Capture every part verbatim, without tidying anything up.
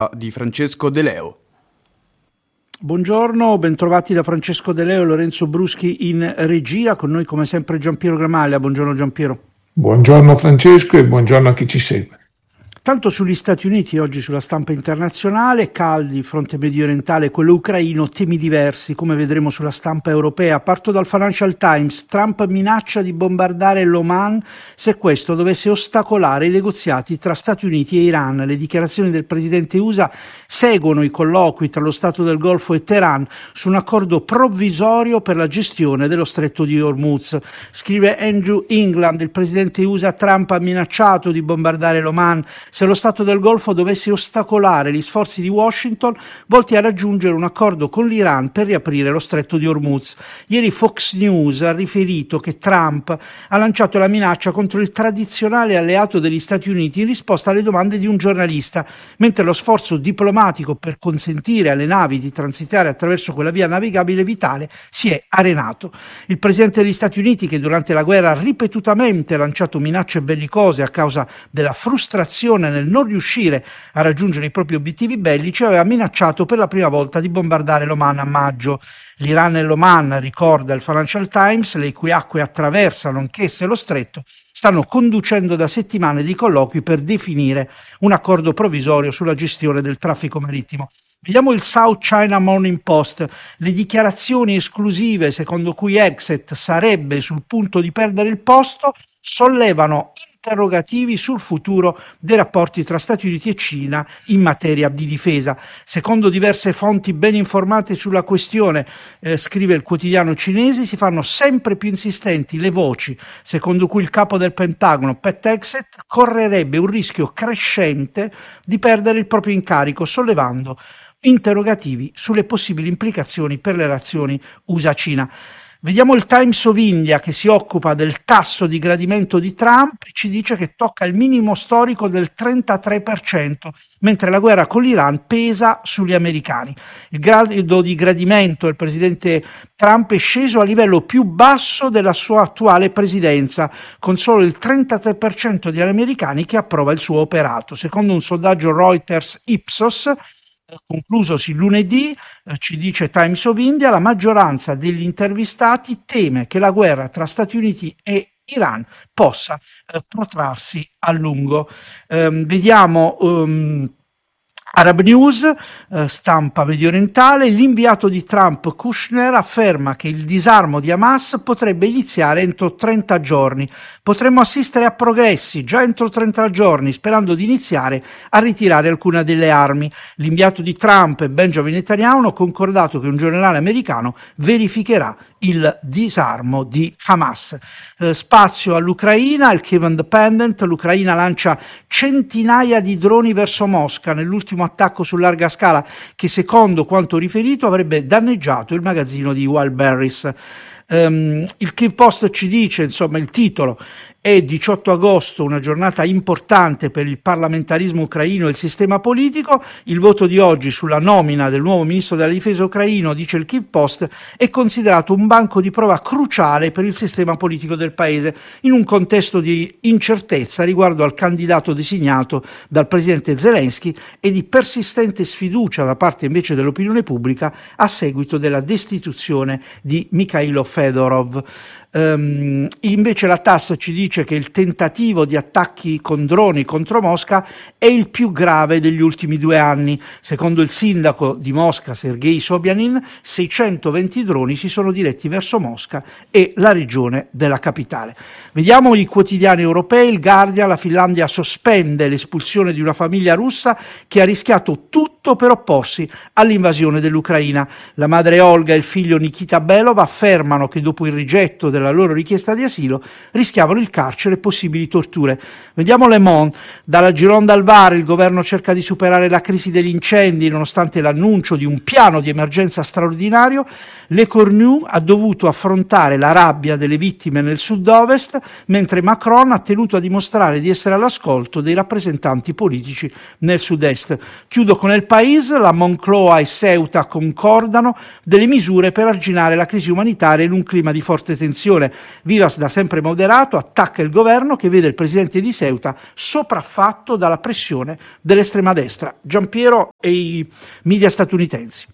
di Francesco De Leo. Buongiorno, bentrovati da Francesco De Leo e Lorenzo Bruschi in regia, con noi come sempre Giampiero Gramaglia. Buongiorno Giampiero. Buongiorno Francesco e buongiorno a chi ci segue. Tanto sugli Stati Uniti oggi sulla stampa internazionale, caldi, fronte medio orientale, quello ucraino, temi diversi, come vedremo sulla stampa europea. Parto dal Financial Times, Trump minaccia di bombardare l'Oman se questo dovesse ostacolare i negoziati tra Stati Uniti e Iran. Le dichiarazioni del presidente U S A seguono i colloqui tra lo Stato del Golfo e Teheran su un accordo provvisorio per la gestione dello stretto di Hormuz. Scrive Andrew England, il presidente U S A Trump ha minacciato di bombardare l'Oman se lo Stato del Golfo dovesse ostacolare gli sforzi di Washington volti a raggiungere un accordo con l'Iran per riaprire lo stretto di Hormuz. Ieri Fox News ha riferito che Trump ha lanciato la minaccia contro il tradizionale alleato degli Stati Uniti in risposta alle domande di un giornalista, mentre lo sforzo diplomatico per consentire alle navi di transitare attraverso quella via navigabile vitale si è arenato. Il presidente degli Stati Uniti, che durante la guerra ha ripetutamente lanciato minacce bellicose a causa della frustrazione nel non riuscire a raggiungere i propri obiettivi bellici, aveva minacciato per la prima volta di bombardare l'Oman a maggio. L'Iran e l'Oman, ricorda il Financial Times, le cui acque attraversano anch'esse lo stretto, stanno conducendo da settimane dei colloqui per definire un accordo provvisorio sulla gestione del traffico marittimo. Vediamo il South China Morning Post. Le dichiarazioni esclusive secondo cui Exet sarebbe sul punto di perdere il posto sollevano interrogativi sul futuro dei rapporti tra Stati Uniti e Cina in materia di difesa. Secondo diverse fonti ben informate sulla questione, eh, scrive il quotidiano cinese, si fanno sempre più insistenti le voci secondo cui il capo del Pentagono, Pete Hegseth, correrebbe un rischio crescente di perdere il proprio incarico, sollevando interrogativi sulle possibili implicazioni per le relazioni U S A-Cina. Vediamo il Times of India, che si occupa del tasso di gradimento di Trump e ci dice che tocca il minimo storico del trentatré per cento, mentre la guerra con l'Iran pesa sugli americani. Il grado di gradimento del presidente Trump è sceso a livello più basso della sua attuale presidenza, con solo il trentatré per cento degli americani che approva il suo operato. Secondo un sondaggio Reuters Ipsos, conclusosi lunedì, eh, ci dice Times of India, la maggioranza degli intervistati teme che la guerra tra Stati Uniti e Iran possa eh, protrarsi a lungo. Eh, vediamo um, Arab News, eh, stampa mediorientale, l'inviato di Trump Kushner afferma che il disarmo di Hamas potrebbe iniziare entro trenta giorni. Potremmo assistere a progressi già entro trenta giorni, sperando di iniziare a ritirare alcune delle armi. L'inviato di Trump e Benjamin Netanyahu hanno concordato che un generale americano verificherà il disarmo di Hamas. Eh, spazio all'Ucraina, il Kiev Independent, l'Ucraina lancia centinaia di droni verso Mosca nell'ultimo attacco su larga scala che, secondo quanto riferito, avrebbe danneggiato il magazzino di Wildberries. Um, il Kyiv Post ci dice, insomma, il titolo è diciotto agosto, una giornata importante per il parlamentarismo ucraino e il sistema politico. Il voto di oggi sulla nomina del nuovo ministro della difesa ucraino, dice il Kyiv Post, è considerato un banco di prova cruciale per il sistema politico del paese, in un contesto di incertezza riguardo al candidato designato dal presidente Zelensky e di persistente sfiducia da parte invece dell'opinione pubblica a seguito della destituzione di Mikhailo Fedorov. Um, invece la Tass ci dice che il tentativo di attacchi con droni contro Mosca è il più grave degli ultimi due anni. Secondo il sindaco di Mosca, Sergei Sobyanin, seicentoventi droni si sono diretti verso Mosca e la regione della capitale. Vediamo i quotidiani europei. Il Guardian: la Finlandia sospende l'espulsione di una famiglia russa che ha rischiato tutto per opporsi all'invasione dell'Ucraina. La madre Olga e il figlio Nikita Belov affermano che dopo il rigetto della loro richiesta di asilo rischiavano il carcere e possibili torture. Vediamo Le Monde: dalla Gironda al Var, il governo cerca di superare la crisi degli incendi nonostante l'annuncio di un piano di emergenza straordinario. Le Cornu ha dovuto affrontare la rabbia delle vittime nel sud-ovest, mentre Macron ha tenuto a dimostrare di essere all'ascolto dei rappresentanti politici nel sud-est. Chiudo con El País: la Moncloa e Ceuta concordano delle misure per arginare la crisi umanitaria in in un clima di forte tensione. Vivas, da sempre moderato, attacca il governo che vede il presidente di Ceuta sopraffatto dalla pressione dell'estrema destra. Giampiero e i media statunitensi.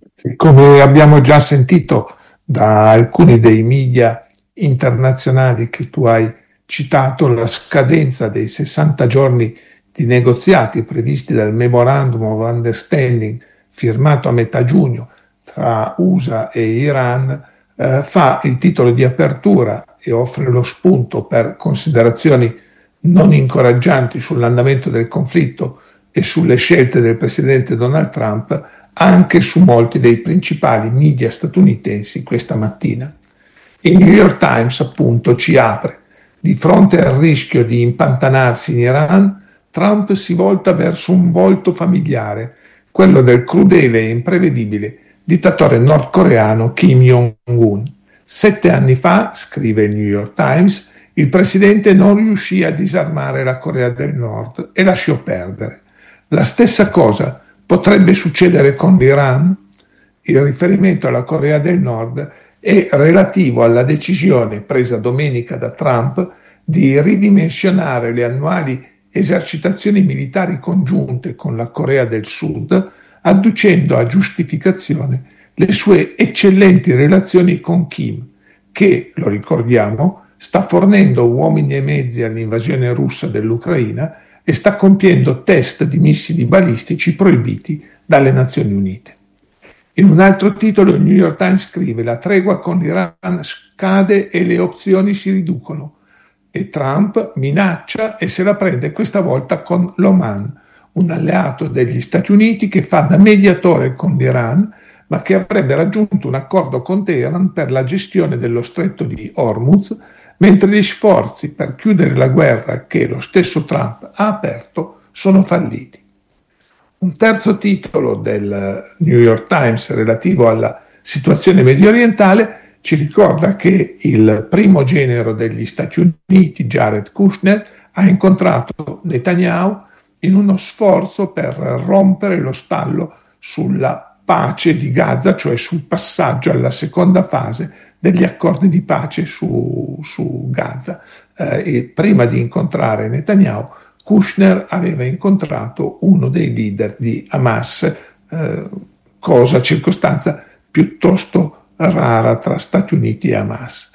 Come abbiamo già sentito da alcuni dei media internazionali che tu hai citato, la scadenza dei sessanta giorni di negoziati previsti dal Memorandum of Understanding firmato a metà giugno tra U S A e Iran eh, fa il titolo di apertura e offre lo spunto per considerazioni non incoraggianti sull'andamento del conflitto e sulle scelte del presidente Donald Trump anche su molti dei principali media statunitensi questa mattina. Il New York Times appunto ci apre: di fronte al rischio di impantanarsi in Iran, Trump si volta verso un volto familiare, quello del crudele e imprevedibile dittatore nordcoreano Kim Jong-un. Sette anni fa, scrive il New York Times, il presidente non riuscì a disarmare la Corea del Nord e lasciò perdere. La stessa cosa potrebbe succedere con l'Iran? Il riferimento alla Corea del Nord è relativo alla decisione presa domenica da Trump di ridimensionare le annuali esercitazioni militari congiunte con la Corea del Sud, adducendo a giustificazione le sue eccellenti relazioni con Kim, che, lo ricordiamo, sta fornendo uomini e mezzi all'invasione russa dell'Ucraina e sta compiendo test di missili balistici proibiti dalle Nazioni Unite. In un altro titolo il New York Times scrive: la tregua con l'Iran scade e le opzioni si riducono, e Trump minaccia e se la prende questa volta con l'Oman, un alleato degli Stati Uniti che fa da mediatore con l'Iran, ma che avrebbe raggiunto un accordo con Teheran per la gestione dello stretto di Hormuz, mentre gli sforzi per chiudere la guerra che lo stesso Trump ha aperto sono falliti. Un terzo titolo del New York Times relativo alla situazione mediorientale ci ricorda che il primogenero degli Stati Uniti, Jared Kushner, ha incontrato Netanyahu in uno sforzo per rompere lo stallo sulla pace di Gaza, cioè sul passaggio alla seconda fase degli accordi di pace su, su Gaza. Eh, e prima di incontrare Netanyahu, Kushner aveva incontrato uno dei leader di Hamas, eh, cosa, circostanza piuttosto rara tra Stati Uniti e Hamas.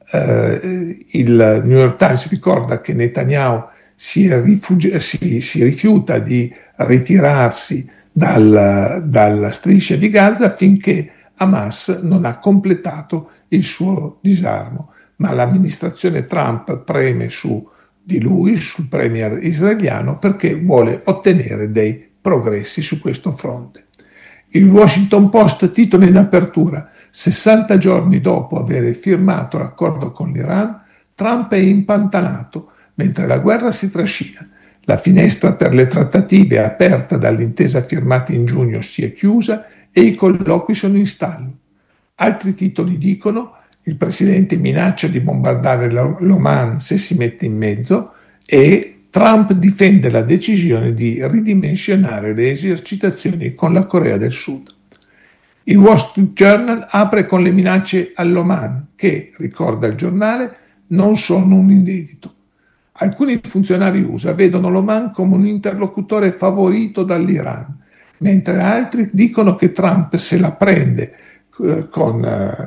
Eh, il New York Times ricorda che Netanyahu si, rifugi- si, si rifiuta di ritirarsi dal, dalla striscia di Gaza finché Hamas non ha completato il suo disarmo, ma l'amministrazione Trump preme su di lui, sul premier israeliano, perché vuole ottenere dei progressi su questo fronte. Il Washington Post titola in apertura: sessanta giorni dopo aver firmato l'accordo con l'Iran, Trump è impantanato mentre la guerra si trascina. La finestra per le trattative aperta dall'intesa firmata in giugno si è chiusa e i colloqui sono in stallo. Altri titoli dicono: il presidente minaccia di bombardare l'Oman se si mette in mezzo, e Trump difende la decisione di ridimensionare le esercitazioni con la Corea del Sud. Il Wall Street Journal apre con le minacce all'Oman che, ricorda il giornale, non sono un inedito. Alcuni funzionari U S A vedono l'Oman come un interlocutore favorito dall'Iran, mentre altri dicono che Trump se la prende eh, con,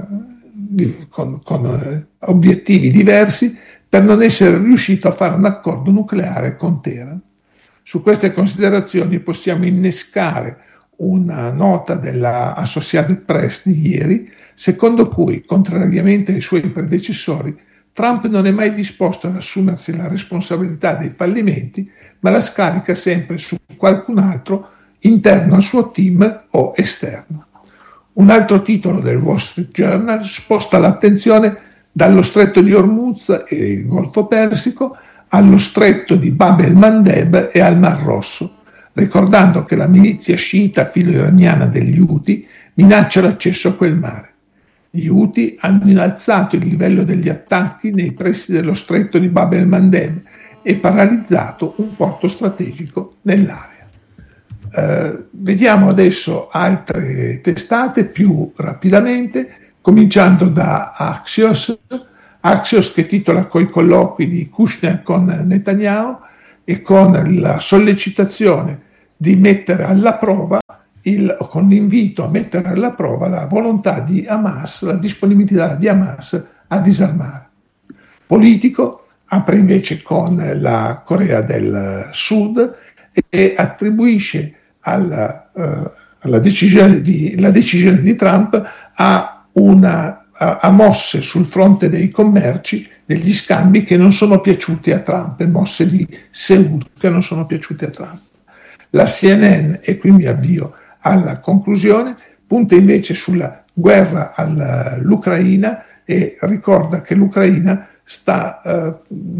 eh, con, con eh, obiettivi diversi per non essere riuscito a fare un accordo nucleare con Teheran. Su queste considerazioni possiamo innescare una nota della Associated Press di ieri, secondo cui, contrariamente ai suoi predecessori, Trump non è mai disposto ad assumersi la responsabilità dei fallimenti, ma la scarica sempre su qualcun altro interno al suo team o esterno. Un altro titolo del Wall Street Journal sposta l'attenzione dallo stretto di Hormuz e il Golfo Persico allo stretto di Bab el-Mandeb e al Mar Rosso, ricordando che la milizia sciita filo-iraniana degli Houthi minaccia l'accesso a quel mare. Gli Houthi hanno innalzato il livello degli attacchi nei pressi dello stretto di Bab el-Mandeb e paralizzato un porto strategico nell'area. Eh, vediamo adesso altre testate più rapidamente. cominciando da Axios, Axios che titola coi colloqui di Kushner con Netanyahu e con la sollecitazione di mettere alla prova, il, con l'invito a mettere alla prova la volontà di Hamas, la disponibilità di Hamas a disarmare. Politico apre invece con la Corea del Sud e attribuisce alla, uh, alla decisione, di, la decisione di Trump a, una, a, a mosse sul fronte dei commerci, degli scambi che non sono piaciuti a Trump, e mosse di Seul che non sono piaciute a Trump. La C N N, e qui mi avvio alla conclusione, punta invece sulla guerra all'Ucraina e ricorda che l'Ucraina sta, eh,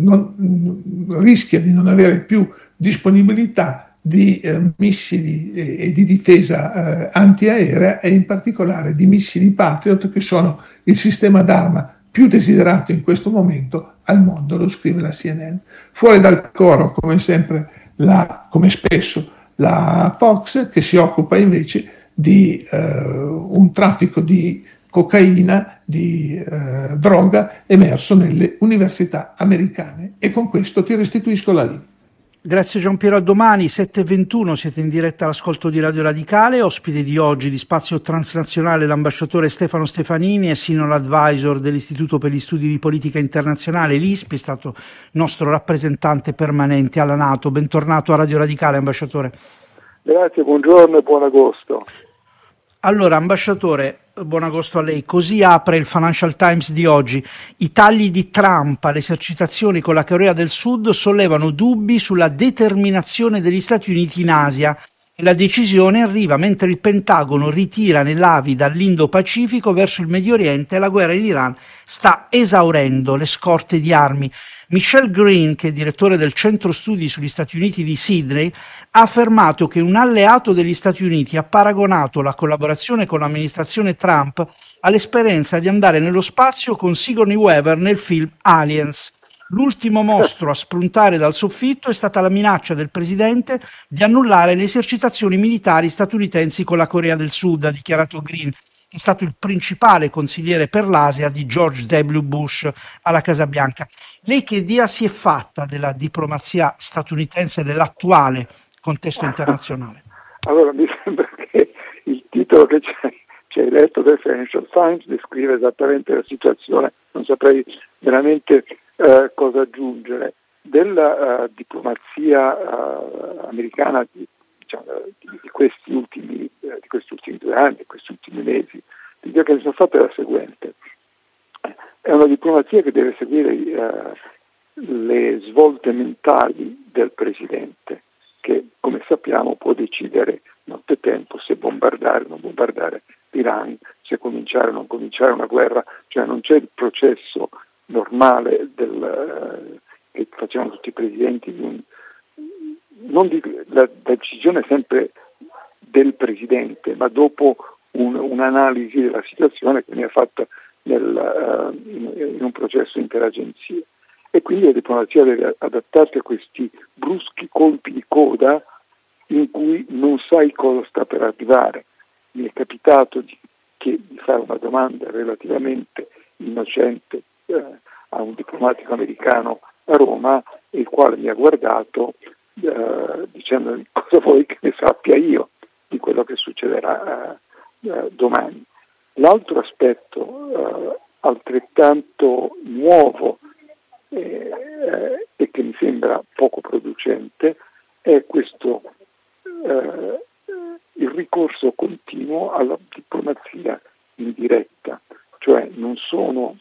non, rischia di non avere più disponibilità di eh, missili e, e di difesa eh, antiaerea e in particolare di missili Patriot, che sono il sistema d'arma più desiderato in questo momento al mondo, lo scrive la C N N. Fuori dal coro, come sempre, la, come spesso, la Fox, che si occupa invece di eh, un traffico di cocaina, di eh, droga emerso nelle università americane. E con questo ti restituisco la linea. Grazie Giampiero, a domani sette e ventuno, siete in diretta all'ascolto di Radio Radicale, ospite di oggi di Spazio Transnazionale l'ambasciatore Stefano Stefanini, è Senior Advisor dell'Istituto per gli Studi di Politica Internazionale, l'I S P I, è stato nostro rappresentante permanente alla NATO. Bentornato a Radio Radicale, ambasciatore. Grazie, buongiorno e buon agosto. Allora, ambasciatore, buon agosto a lei. Così apre il Financial Times di oggi. I tagli di Trump alle esercitazioni con la Corea del Sud sollevano dubbi sulla determinazione degli Stati Uniti in Asia e la decisione arriva mentre il Pentagono ritira navi dall'Indo-Pacifico verso il Medio Oriente e la guerra in Iran sta esaurendo le scorte di armi. Michelle Green, che è direttore del Centro Studi sugli Stati Uniti di Sydney, ha affermato che un alleato degli Stati Uniti ha paragonato la collaborazione con l'amministrazione Trump all'esperienza di andare nello spazio con Sigourney Weaver nel film Aliens. L'ultimo mostro a spuntare dal soffitto è stata la minaccia del presidente di annullare le esercitazioni militari statunitensi con la Corea del Sud, ha dichiarato Green, che è stato il principale consigliere per l'Asia di George W. Bush alla Casa Bianca. Lei che idea si è fatta della diplomazia statunitense nell'attuale contesto internazionale? Allora, mi sembra che il titolo che ci hai letto del Financial Times descrive esattamente la situazione, non saprei veramente eh, cosa aggiungere. Della uh, diplomazia uh, americana di, diciamo, di, di, questi ultimi, eh, di questi ultimi due anni, di questi ultimi mesi, l'idea che mi sono fatta è la seguente. È una diplomazia che deve seguire uh, le svolte mentali del presidente, che come sappiamo può decidere nottetempo se bombardare o non bombardare l'Iran, se cominciare o non cominciare una guerra, cioè non c'è il processo normale del, uh, che facevano tutti i presidenti, di un, non di, la, la decisione è sempre del presidente, ma dopo un, un'analisi della situazione che viene fatta nel, uh, in, in un processo interagenzie. E quindi la diplomazia deve adattarsi a questi bruschi colpi di coda in cui non sai cosa sta per arrivare. Mi è capitato di, che, di fare una domanda relativamente innocente eh, a un diplomatico americano a Roma, il quale mi ha guardato eh, dicendo cosa vuoi che ne sappia io di quello che succederà eh, eh, domani. L'altro aspetto eh, altrettanto nuovo eh, eh, e che mi sembra poco producente è questo eh, il ricorso continuo alla diplomazia indiretta, cioè non sono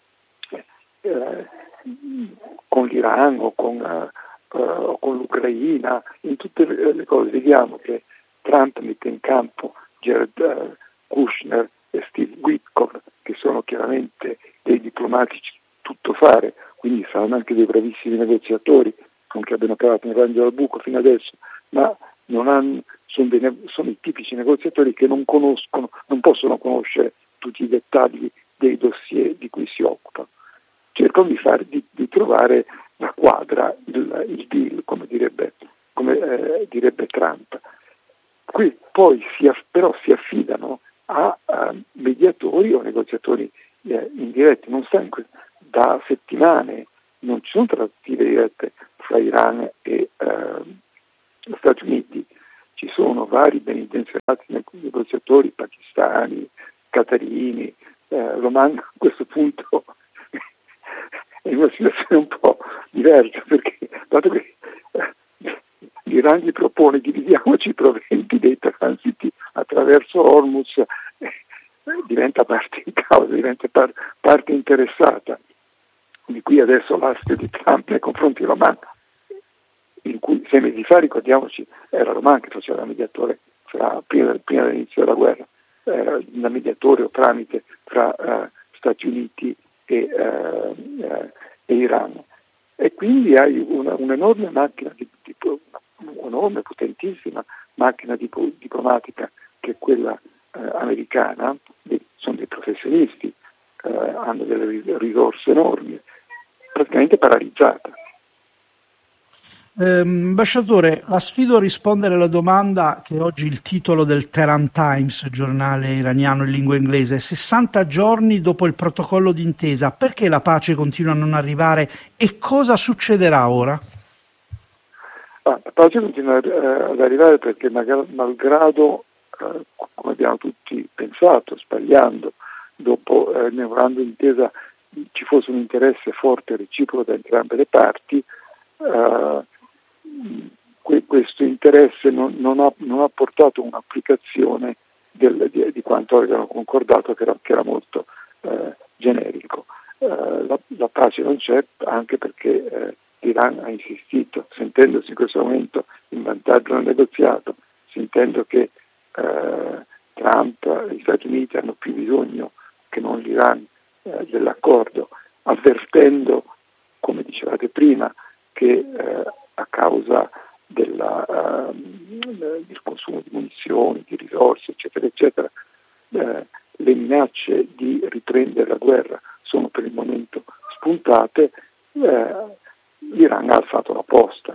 eh, con l'Iran o con, uh, uh, con l'Ucraina, in tutte le, le cose vediamo che Trump mette in campo Jared uh, Kushner e Steve Witkoff, che sono chiaramente dei diplomatici tuttofare, quindi saranno anche dei bravissimi negoziatori, non che abbiano cavato un ragno al buco fino adesso, ma non hanno, sono, dei, sono i tipici negoziatori che non conoscono, non possono conoscere tutti i dettagli dei dossier di cui si occupano. Cercano di, fare, di, di trovare la quadra, il, il deal, come direbbe, come, eh, direbbe Trump. Qui poi si, però si affidano a, a mediatori o negoziatori eh, indiretti. Non sta in que- da settimane non ci sono trattative dirette fra Iran e eh, Stati Uniti. Ci sono vari ben intenzionati negoziatori pakistani, qatarini, eh, l'Oman a questo punto è in una situazione un po' diversa, perché dato che eh, l'Iran gli propone dividiamoci i proventi dei transiti attraverso Hormuz, eh, diventa parte in causa, diventa par- parte interessata, di qui adesso l'astio di Trump nei confronti dell'Oman, in cui sei mesi fa, ricordiamoci, era l'Oman che faceva da mediatore fra, prima, prima dell'inizio della guerra, era da mediatore o tramite fra uh, Stati Uniti e, uh, uh, e Iran. E quindi hai una, un'enorme macchina, di, di, un'enorme, potentissima macchina di, diplomatica che è quella uh, americana, dei, sono dei professionisti, uh, hanno delle risorse enormi, praticamente paralizzata. Eh, ambasciatore, la sfido a rispondere alla domanda che oggi il titolo del Tehran Times, giornale iraniano in lingua inglese, sessanta giorni dopo il protocollo d'intesa, perché la pace continua a non arrivare e cosa succederà ora? Ah, la pace continua ad arrivare perché malgrado, eh, come abbiamo tutti pensato, sbagliando, dopo eh, il memorandum d'intesa ci fosse un interesse forte e reciproco da entrambe le parti, eh, questo interesse non, non, ha, non ha portato un'applicazione del, di, di quanto avevano concordato, che era, che era molto eh, generico. Eh, la, la pace non c'è anche perché eh, l'Iran ha insistito, sentendosi in questo momento in vantaggio nel negoziato, sentendo che eh, Trump e gli Stati Uniti hanno più bisogno che non l'Iran eh, dell'accordo, avvertendo, come dicevate prima, che eh, a causa della, uh, del consumo di munizioni, di risorse, eccetera, eccetera, eh, le minacce di riprendere la guerra sono per il momento spuntate, eh, l'Iran ha alzato la posta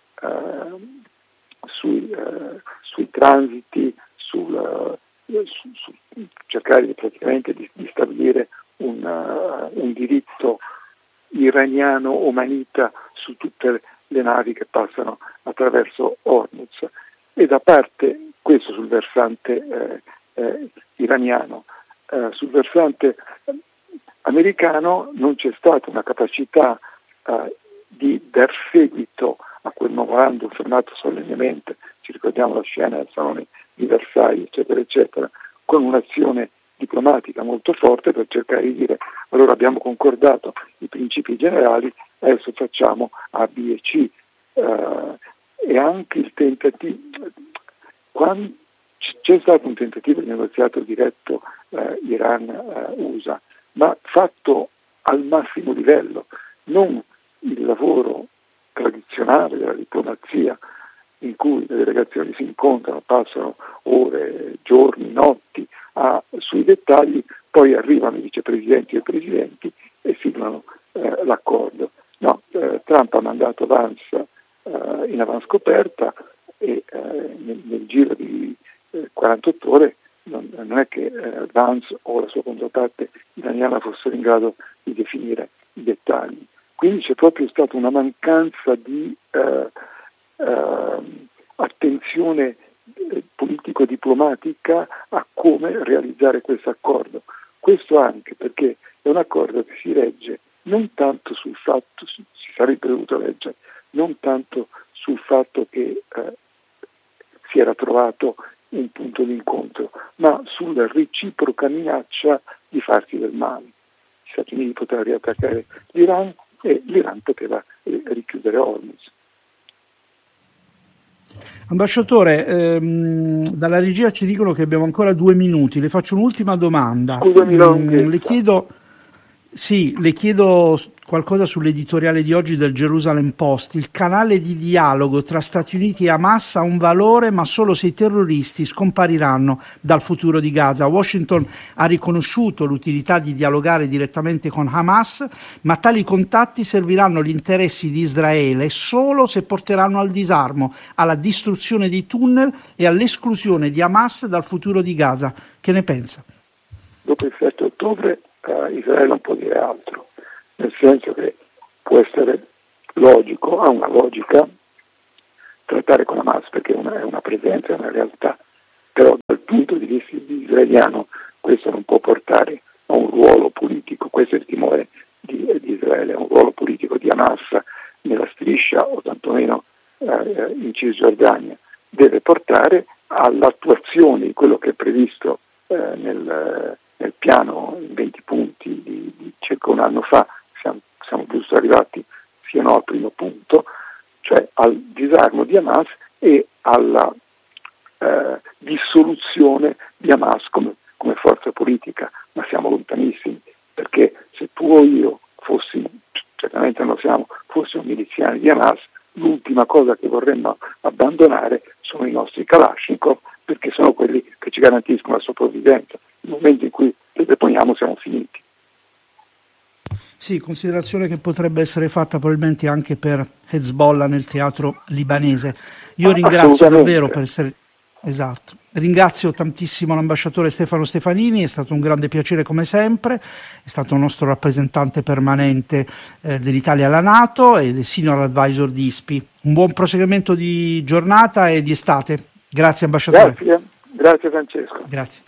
eh, sui, eh, sui transiti, sul, su, su cercare di, praticamente di, di stabilire un, uh, un diritto iraniano omanita su tutte le le navi che passano attraverso Hormuz, e da parte, questo sul versante eh, eh, iraniano, eh, sul versante americano non c'è stata una capacità eh, di dar seguito a quel memorandum firmato solennemente, ci ricordiamo la scena del Salone di Versailles, eccetera, eccetera, con un'azione diplomatica molto forte per cercare di dire allora abbiamo concordato i principi generali, adesso facciamo A, B e C, uh, e anche il tentativo, quando c'è stato un tentativo di negoziato diretto uh, Iran-U S A, ma fatto al massimo livello, non il lavoro tradizionale della diplomazia in cui le delegazioni si incontrano, passano ore, giorni, notti a, sui dettagli, poi arrivano i vicepresidenti e i presidenti e firmano eh, l'accordo. No, eh, Trump ha mandato Vance eh, in avanscoperta e eh, nel, nel giro di eh, quarantotto ore non, non è che eh, Vance o la sua controparte iraniana fossero in grado di definire i dettagli. Quindi c'è proprio stata una mancanza di eh, eh, attenzione eh, politico-diplomatica a come realizzare questo accordo. Questo anche perché è un accordo che si regge non tanto sul fatto, si sarebbe dovuto leggere, non tanto sul fatto che eh, si era trovato un punto di incontro, ma sulla reciproca minaccia di farsi del male. Gli Stati Uniti potevano riattaccare l'Iran e l'Iran poteva eh, richiudere Hormuz. Ambasciatore, ehm, dalla regia ci dicono che abbiamo ancora due minuti, le faccio un'ultima domanda. Scusami la lunghezza. Le chiedo, Sì, le chiedo qualcosa sull'editoriale di oggi del Jerusalem Post. Il canale di dialogo tra Stati Uniti e Hamas ha un valore, ma solo se i terroristi scompariranno dal futuro di Gaza. Washington ha riconosciuto l'utilità di dialogare direttamente con Hamas, ma tali contatti serviranno agli interessi di Israele solo se porteranno al disarmo, alla distruzione di tunnel e all'esclusione di Hamas dal futuro di Gaza. Che ne pensa? Dopo il sette ottobre Uh, Israele non può dire altro, nel senso che può essere logico, ha una logica trattare con Hamas perché è una, è una presenza, è una realtà, però dal punto di vista israeliano questo non può portare a un ruolo politico, questo è il timore di, di Israele, un ruolo politico di Hamas nella striscia o tantomeno uh, in Cisgiordania, deve portare all'attuazione di quello che è previsto uh, nel nel piano in venti punti di, di circa un anno fa, siamo, siamo giusto arrivati fino al primo punto, cioè al disarmo di Hamas e alla eh, dissoluzione di Hamas come, come forza politica, ma siamo lontanissimi, perché se tu o io fossi, certamente non siamo, fossimo miliziani di Hamas, l'ultima cosa che vorremmo abbandonare sono i nostri Kalashnikov, perché sono quelli che ci garantiscono la sopravvivenza. Nel momento in cui li deponiamo siamo finiti. Sì, considerazione che potrebbe essere fatta probabilmente anche per Hezbollah nel teatro libanese. Io ah, ringrazio davvero per essere... Esatto. Ringrazio tantissimo l'ambasciatore Stefano Stefanini, è stato un grande piacere come sempre, è stato il nostro rappresentante permanente eh, dell'Italia alla NATO e del Senior Advisor di I S P I. Un buon proseguimento di giornata e di estate. Grazie ambasciatore. Grazie, grazie Francesco. Grazie.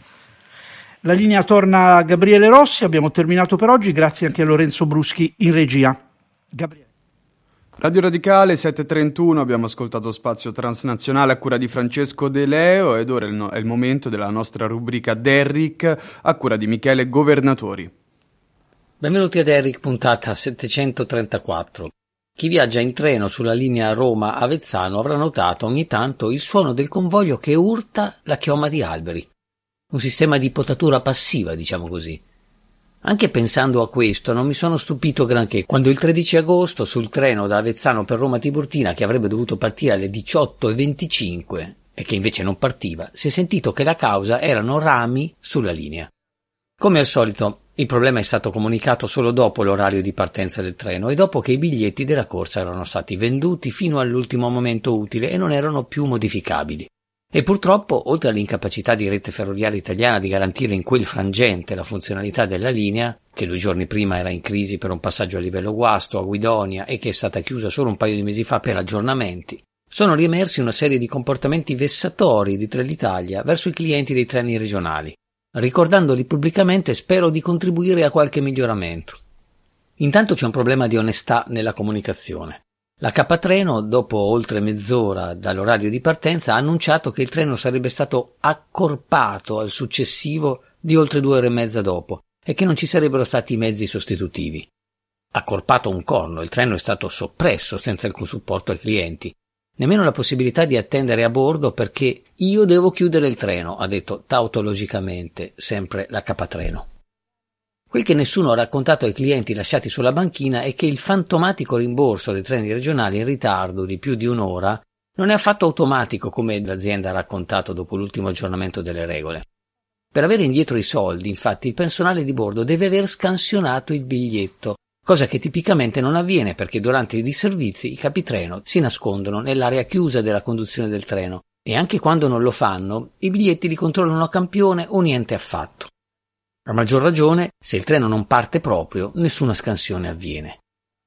La linea torna a Gabriele Rossi, abbiamo terminato per oggi, grazie anche a Lorenzo Bruschi in regia. Gabriele. Radio Radicale sette e trentuno, abbiamo ascoltato Spazio Transnazionale a cura di Francesco De Leo ed ora è il, no- è il momento della nostra rubrica Derrick a cura di Michele Governatori. Benvenuti a Derrick, puntata settecentotrentaquattro. Chi viaggia in treno sulla linea Roma-Avezzano avrà notato ogni tanto il suono del convoglio che urta la chioma di alberi. Un sistema di potatura passiva, diciamo così. Anche pensando a questo non mi sono stupito granché quando il tredici agosto sul treno da Avezzano per Roma Tiburtina, che avrebbe dovuto partire alle diciotto e venticinque e che invece non partiva, si è sentito che la causa erano rami sulla linea. Come al solito, il problema è stato comunicato solo dopo l'orario di partenza del treno e dopo che i biglietti della corsa erano stati venduti fino all'ultimo momento utile e non erano più modificabili. E purtroppo, oltre all'incapacità di Rete Ferroviaria Italiana di garantire in quel frangente la funzionalità della linea, che due giorni prima era in crisi per un passaggio a livello guasto a Guidonia e che è stata chiusa solo un paio di mesi fa per aggiornamenti, sono riemersi una serie di comportamenti vessatori di Trenitalia verso i clienti dei treni regionali. Ricordandoli pubblicamente spero di contribuire a qualche miglioramento. Intanto c'è un problema di onestà nella comunicazione. La Capatreno, dopo oltre mezz'ora dall'orario di partenza, ha annunciato che il treno sarebbe stato accorpato al successivo di oltre due ore e mezza dopo e che non ci sarebbero stati i mezzi sostitutivi. Accorpato un corno, il treno è stato soppresso senza alcun supporto ai clienti. Nemmeno la possibilità di attendere a bordo perché io devo chiudere il treno, ha detto tautologicamente sempre la Capatreno. Quel che nessuno ha raccontato ai clienti lasciati sulla banchina è che il fantomatico rimborso dei treni regionali in ritardo di più di un'ora non è affatto automatico come l'azienda ha raccontato dopo l'ultimo aggiornamento delle regole. Per avere indietro i soldi, infatti, il personale di bordo deve aver scansionato il biglietto, cosa che tipicamente non avviene perché durante i disservizi i capitreno si nascondono nell'area chiusa della conduzione del treno e anche quando non lo fanno i biglietti li controllano a campione o niente affatto. A maggior ragione, se il treno non parte proprio, nessuna scansione avviene.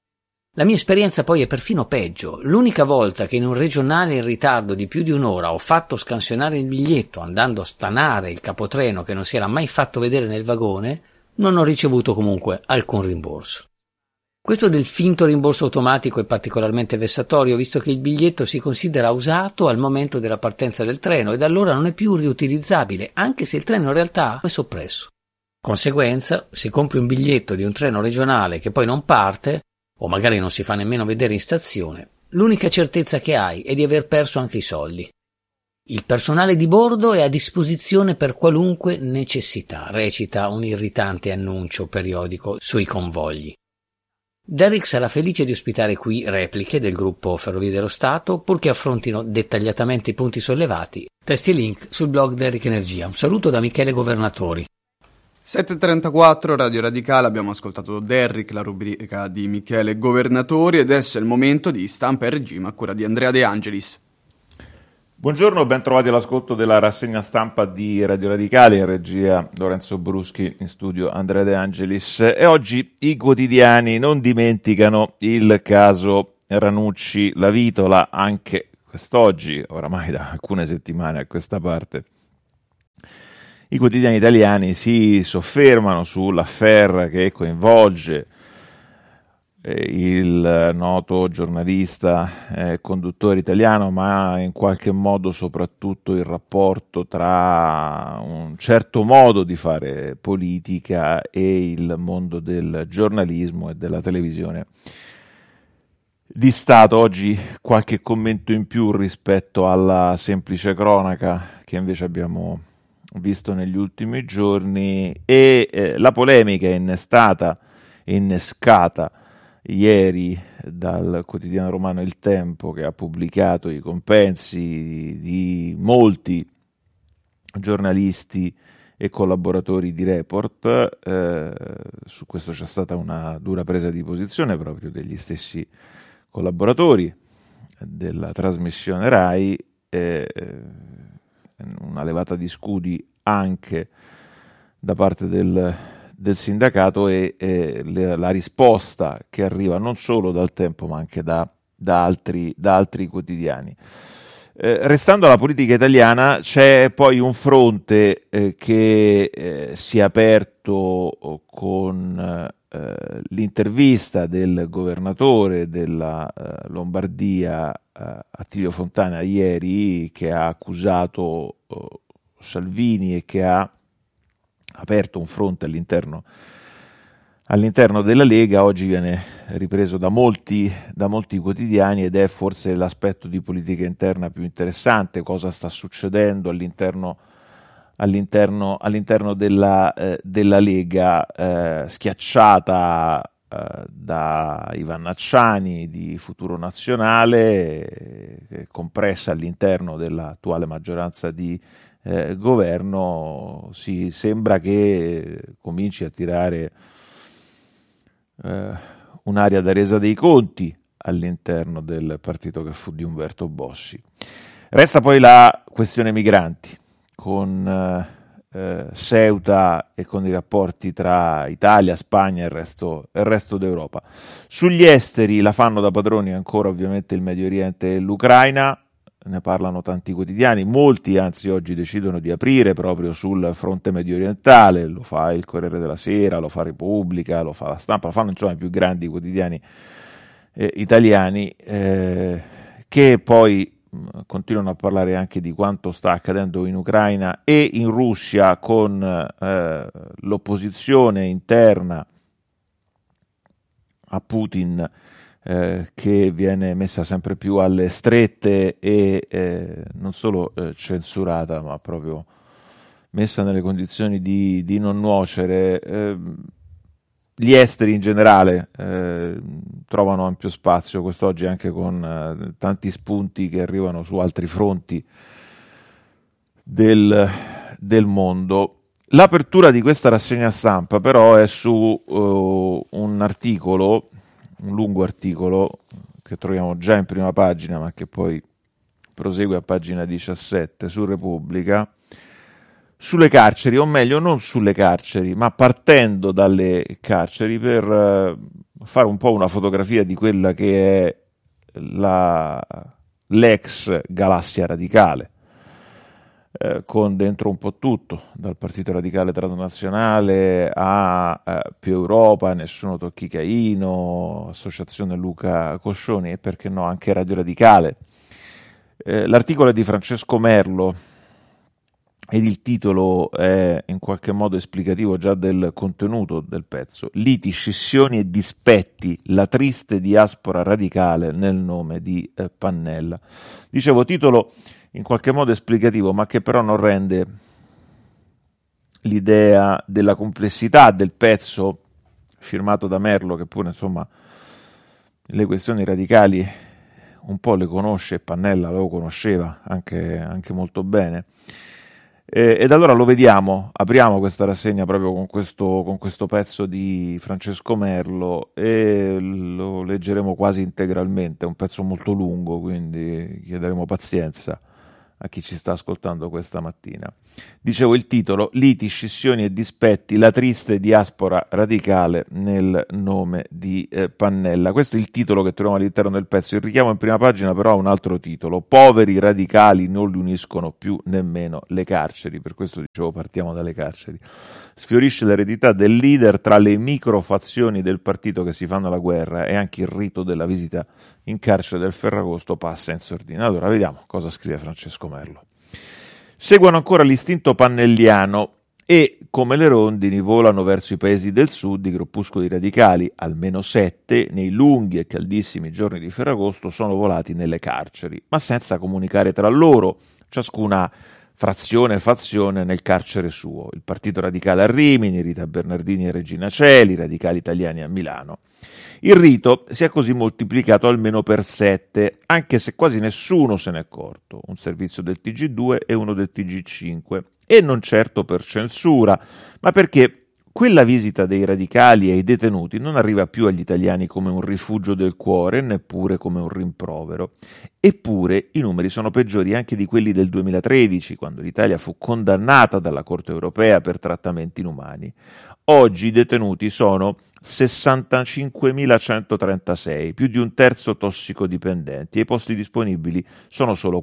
La mia esperienza poi è perfino peggio. L'unica volta che in un regionale in ritardo di più di un'ora ho fatto scansionare il biglietto andando a stanare il capotreno che non si era mai fatto vedere nel vagone, non ho ricevuto comunque alcun rimborso. Questo del finto rimborso automatico è particolarmente vessatorio, visto che il biglietto si considera usato al momento della partenza del treno e da allora non è più riutilizzabile, anche se il treno in realtà è soppresso. Conseguenza, se compri un biglietto di un treno regionale che poi non parte, o magari non si fa nemmeno vedere in stazione, l'unica certezza che hai è di aver perso anche i soldi. Il personale di bordo è a disposizione per qualunque necessità, recita un irritante annuncio periodico sui convogli. Derrick sarà felice di ospitare qui repliche del gruppo Ferrovie dello Stato, purché affrontino dettagliatamente i punti sollevati. Testi e link sul blog Derrick Energia. Un saluto da Michele Governatori. sette e trentaquattro Radio Radicale, abbiamo ascoltato Derrick, la rubrica di Michele Governatori, ed adesso è il momento di Stampa e Regime a cura di Andrea De Angelis. Buongiorno, ben trovati all'ascolto della rassegna stampa di Radio Radicale, in regia Lorenzo Bruschi, in studio Andrea De Angelis. E oggi i quotidiani non dimenticano il caso Ranucci La Vitola, anche quest'oggi, oramai da alcune settimane a questa parte. I quotidiani italiani si soffermano sull'affaire che coinvolge il noto giornalista e eh, conduttore italiano, ma in qualche modo soprattutto il rapporto tra un certo modo di fare politica e il mondo del giornalismo e della televisione di Stato. Oggi qualche commento in più rispetto alla semplice cronaca che invece abbiamo visto negli ultimi giorni, e eh, la polemica innestata e innescata ieri dal quotidiano romano Il Tempo, che ha pubblicato i compensi di molti giornalisti e collaboratori di Report. Eh, su questo c'è stata una dura presa di posizione proprio degli stessi collaboratori della trasmissione Rai, eh, una levata di scudi anche da parte del del sindacato e, e le, la risposta che arriva non solo dal Tempo ma anche da, da, altri, da altri quotidiani. Eh, restando alla politica italiana, c'è poi un fronte eh, che eh, si è aperto con eh, l'intervista del governatore della eh, Lombardia, eh, Attilio Fontana, ieri, che ha accusato eh, Salvini e che ha aperto un fronte all'interno, all'interno della Lega. Oggi viene ripreso da molti, da molti quotidiani ed è forse l'aspetto di politica interna più interessante. Cosa sta succedendo all'interno, all'interno, all'interno della, eh, della Lega, eh, schiacciata eh, da Ivan Acciani di Futuro Nazionale, eh, compressa all'interno dell'attuale maggioranza di Eh, governo. Si sembra che cominci a tirare eh, un'aria da resa dei conti all'interno del partito che fu di Umberto Bossi. Resta poi la questione migranti, con eh, Ceuta e con i rapporti tra Italia, Spagna e il resto, il resto d'Europa. Sugli esteri la fanno da padroni ancora ovviamente il Medio Oriente e l'Ucraina. Ne parlano tanti quotidiani, molti anzi oggi decidono di aprire proprio sul fronte medio orientale. Lo fa il Corriere della Sera, lo fa Repubblica, lo fa La Stampa, lo fanno insomma i più grandi quotidiani eh, italiani, eh, che poi mh, continuano a parlare anche di quanto sta accadendo in Ucraina e in Russia, con eh, l'opposizione interna a Putin Eh, che viene messa sempre più alle strette e eh, non solo eh, censurata, ma proprio messa nelle condizioni di, di non nuocere. Eh, gli esteri in generale eh, trovano ampio spazio quest'oggi, anche con eh, tanti spunti che arrivano su altri fronti del, del mondo. L'apertura di questa rassegna stampa però è su uh, un articolo, un lungo articolo che troviamo già in prima pagina, ma che poi prosegue a pagina diciassette su Repubblica, sulle carceri, o meglio non sulle carceri, ma partendo dalle carceri, per uh, fare un po' una fotografia di quella che è la, l'ex galassia radicale, eh, con dentro un po' tutto, dal Partito Radicale Transnazionale a eh, Più Europa, Nessuno Tocchi Caino, Associazione Luca Coscioni e perché no anche Radio Radicale. Eh, l'articolo è di Francesco Merlo ed il titolo è in qualche modo esplicativo già del contenuto del pezzo: liti, scissioni e dispetti, la triste diaspora radicale nel nome di eh, Pannella. Dicevo, titolo in qualche modo esplicativo, ma che però non rende l'idea della complessità del pezzo firmato da Merlo, che pure insomma le questioni radicali un po' le conosce, e Pannella lo conosceva anche, anche molto bene. Eh, ed allora lo vediamo, apriamo questa rassegna proprio con questo, con questo pezzo di Francesco Merlo e lo leggeremo quasi integralmente, è un pezzo molto lungo, quindi chiederemo pazienza a chi ci sta ascoltando questa mattina. Dicevo il titolo: Liti, scissioni e dispetti, la triste diaspora radicale nel nome di eh, Pannella. Questo è il titolo che troviamo all'interno del pezzo. Il richiamo in prima pagina però ha un altro titolo: poveri radicali non li uniscono più nemmeno le carceri. Per questo dicevo partiamo dalle carceri. Sfiorisce l'eredità del leader tra le microfazioni del partito che si fanno la guerra, e anche il rito della visita in carcere del Ferragosto passa in sordina. Allora vediamo cosa scrive Francesco Merlo. Seguono ancora l'istinto pannelliano e, come le rondini, volano verso i paesi del sud i gruppuscoli radicali. Almeno sette, nei lunghi e caldissimi giorni di Ferragosto, sono volati nelle carceri, ma senza comunicare tra loro, ciascuna frazione e fazione nel carcere suo. Il Partito Radicale a Rimini, Rita Bernardini e Regina Coeli, i radicali italiani a Milano. Il rito si è così moltiplicato almeno per sette, anche se quasi nessuno se n'è accorto. Un servizio del T G due e uno del T G cinque, e non certo per censura, ma perché quella visita dei radicali ai detenuti non arriva più agli italiani come un rifugio del cuore, neppure come un rimprovero. Eppure i numeri sono peggiori anche di quelli del duemilatredici, quando l'Italia fu condannata dalla Corte europea per trattamenti inumani. Oggi i detenuti sono sessantacinquemilacentotrentasei, più di un terzo tossicodipendenti, e i posti disponibili sono solo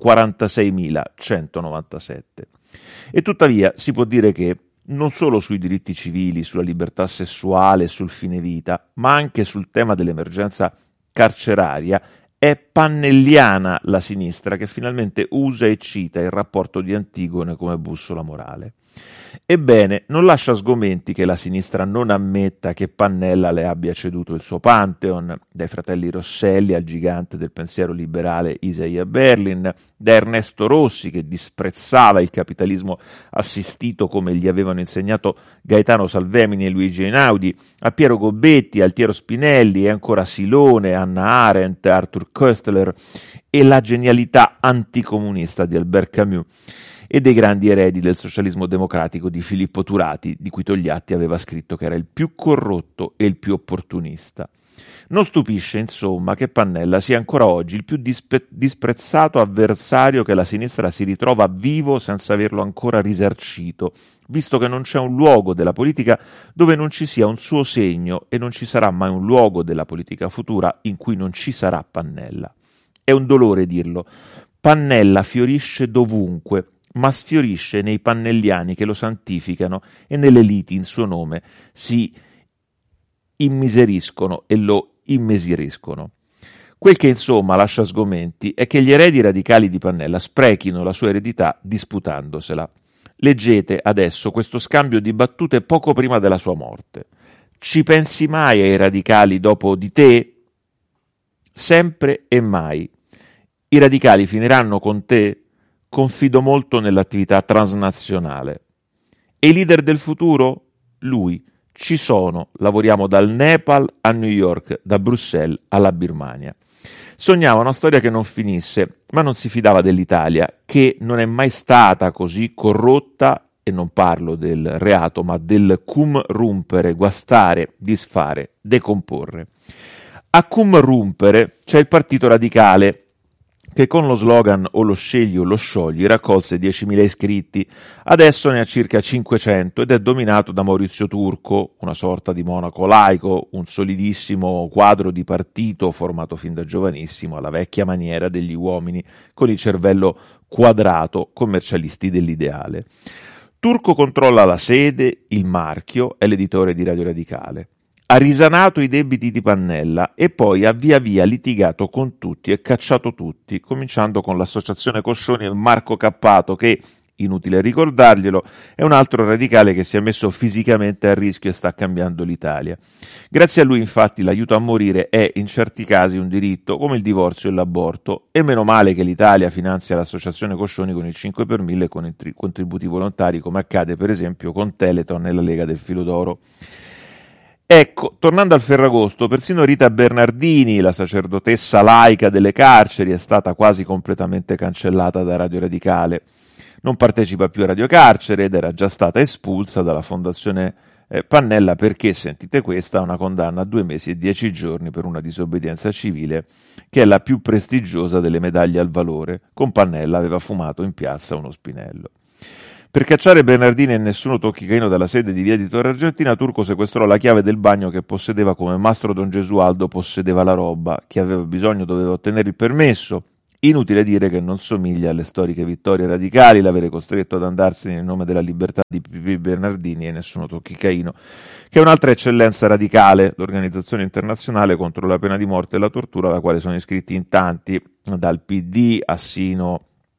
quarantaseimilacentonovantasette. E tuttavia si può dire che non solo sui diritti civili, sulla libertà sessuale e sul fine vita, ma anche sul tema dell'emergenza carceraria, è pannelliana la sinistra, che finalmente usa e cita il rapporto di Antigone come bussola morale. Ebbene, non lascia sgomenti che la sinistra non ammetta che Pannella le abbia ceduto il suo Pantheon, dai fratelli Rosselli al gigante del pensiero liberale Isaiah Berlin, da Ernesto Rossi, che disprezzava il capitalismo assistito come gli avevano insegnato Gaetano Salvemini e Luigi Einaudi, a Piero Gobetti, Altiero Spinelli e ancora Silone, Hannah Arendt, Arthur Koestler e la genialità anticomunista di Albert Camus, e dei grandi eredi del socialismo democratico di Filippo Turati, di cui Togliatti aveva scritto che era il più corrotto e il più opportunista. Non stupisce, insomma, che Pannella sia ancora oggi il più dispe- disprezzato avversario che la sinistra si ritrova vivo senza averlo ancora risarcito, visto che non c'è un luogo della politica dove non ci sia un suo segno, e non ci sarà mai un luogo della politica futura in cui non ci sarà Pannella. È un dolore dirlo. Pannella fiorisce dovunque, ma sfiorisce nei pannelliani che lo santificano e nelle liti in suo nome si immiseriscono e lo immesiriscono. Quel che insomma lascia sgomenti è che gli eredi radicali di Pannella sprechino la sua eredità disputandosela. Leggete adesso questo scambio di battute poco prima della sua morte. Ci pensi mai ai radicali dopo di te? Sempre e mai. I radicali finiranno con te? Confido molto nell'attività transnazionale. E i leader del futuro? Lui. Ci sono. Lavoriamo dal Nepal a New York, da Bruxelles alla Birmania. Sognava una storia che non finisse, ma non si fidava dell'Italia, che non è mai stata così corrotta, e non parlo del reato, ma del cum rumpere, guastare, disfare, decomporre. A cum rumpere c'è il Partito Radicale, che con lo slogan o lo scegli o lo sciogli raccolse diecimila iscritti, adesso ne ha circa cinquecento ed è dominato da Maurizio Turco, una sorta di monaco laico, un solidissimo quadro di partito formato fin da giovanissimo alla vecchia maniera degli uomini con il cervello quadrato, commercialisti dell'ideale. Turco controlla la sede, il marchio, è l'editore di Radio Radicale. Ha risanato i debiti di Pannella e poi ha via via litigato con tutti e cacciato tutti, cominciando con l'associazione Coscioni e Marco Cappato che, inutile ricordarglielo, è un altro radicale che si è messo fisicamente a rischio e sta cambiando l'Italia. Grazie a lui, infatti, l'aiuto a morire è in certi casi un diritto, come il divorzio e l'aborto, e meno male che l'Italia finanzia l'associazione Coscioni con il cinque per mille e con i tri- contributi volontari, come accade per esempio con Teleton e la Lega del Filo d'Oro. Ecco, tornando al Ferragosto, persino Rita Bernardini, la sacerdotessa laica delle carceri, è stata quasi completamente cancellata da Radio Radicale. Non partecipa più a Radio Carcere ed era già stata espulsa dalla Fondazione eh, Pannella perché, sentite questa, ha una condanna a due mesi e dieci giorni per una disobbedienza civile che è la più prestigiosa delle medaglie al valore. Con Pannella aveva fumato in piazza uno spinello. Per cacciare Bernardini e nessuno tocchicaino dalla sede di via di Torre Argentina, Turco sequestrò la chiave del bagno che possedeva come Mastro Don Gesualdo possedeva la roba. Chi aveva bisogno doveva ottenere il permesso. Inutile dire che non somiglia alle storiche vittorie radicali l'avere costretto ad andarsene in nome della libertà di Pipì Bernardini e nessuno tocchicaino, che è un'altra eccellenza radicale, l'organizzazione internazionale contro la pena di morte e la tortura, alla quale sono iscritti in tanti, dal P D a sino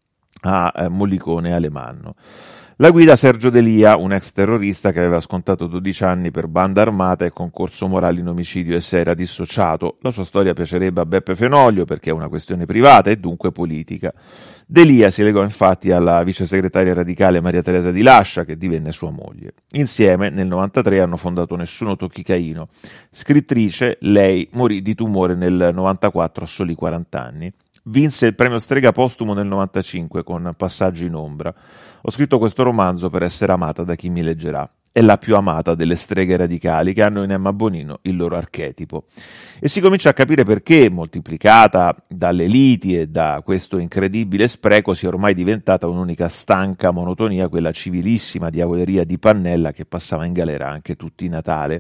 a eh, Mollicone e Alemanno. La guida Sergio D'Elia, un ex terrorista che aveva scontato dodici anni per banda armata e concorso morale in omicidio e si era dissociato. La sua storia piacerebbe a Beppe Fenoglio perché è una questione privata e dunque politica. D'Elia si legò infatti alla vice segretaria radicale Maria Teresa Di Lascia, che divenne sua moglie. Insieme nel novantatré hanno fondato Nessuno Tocchicaino. Scrittrice, lei morì di tumore nel novantaquattro a soli quaranta anni. Vinse il premio Strega postumo nel novantacinque con Passaggio in ombra. Ho scritto questo romanzo per essere amata da chi mi leggerà. È la più amata delle streghe radicali che hanno in Emma Bonino il loro archetipo. E si comincia a capire perché, moltiplicata dalle liti e da questo incredibile spreco, sia ormai diventata un'unica stanca monotonia, quella civilissima diavoleria di Pannella che passava in galera anche tutti i Natale.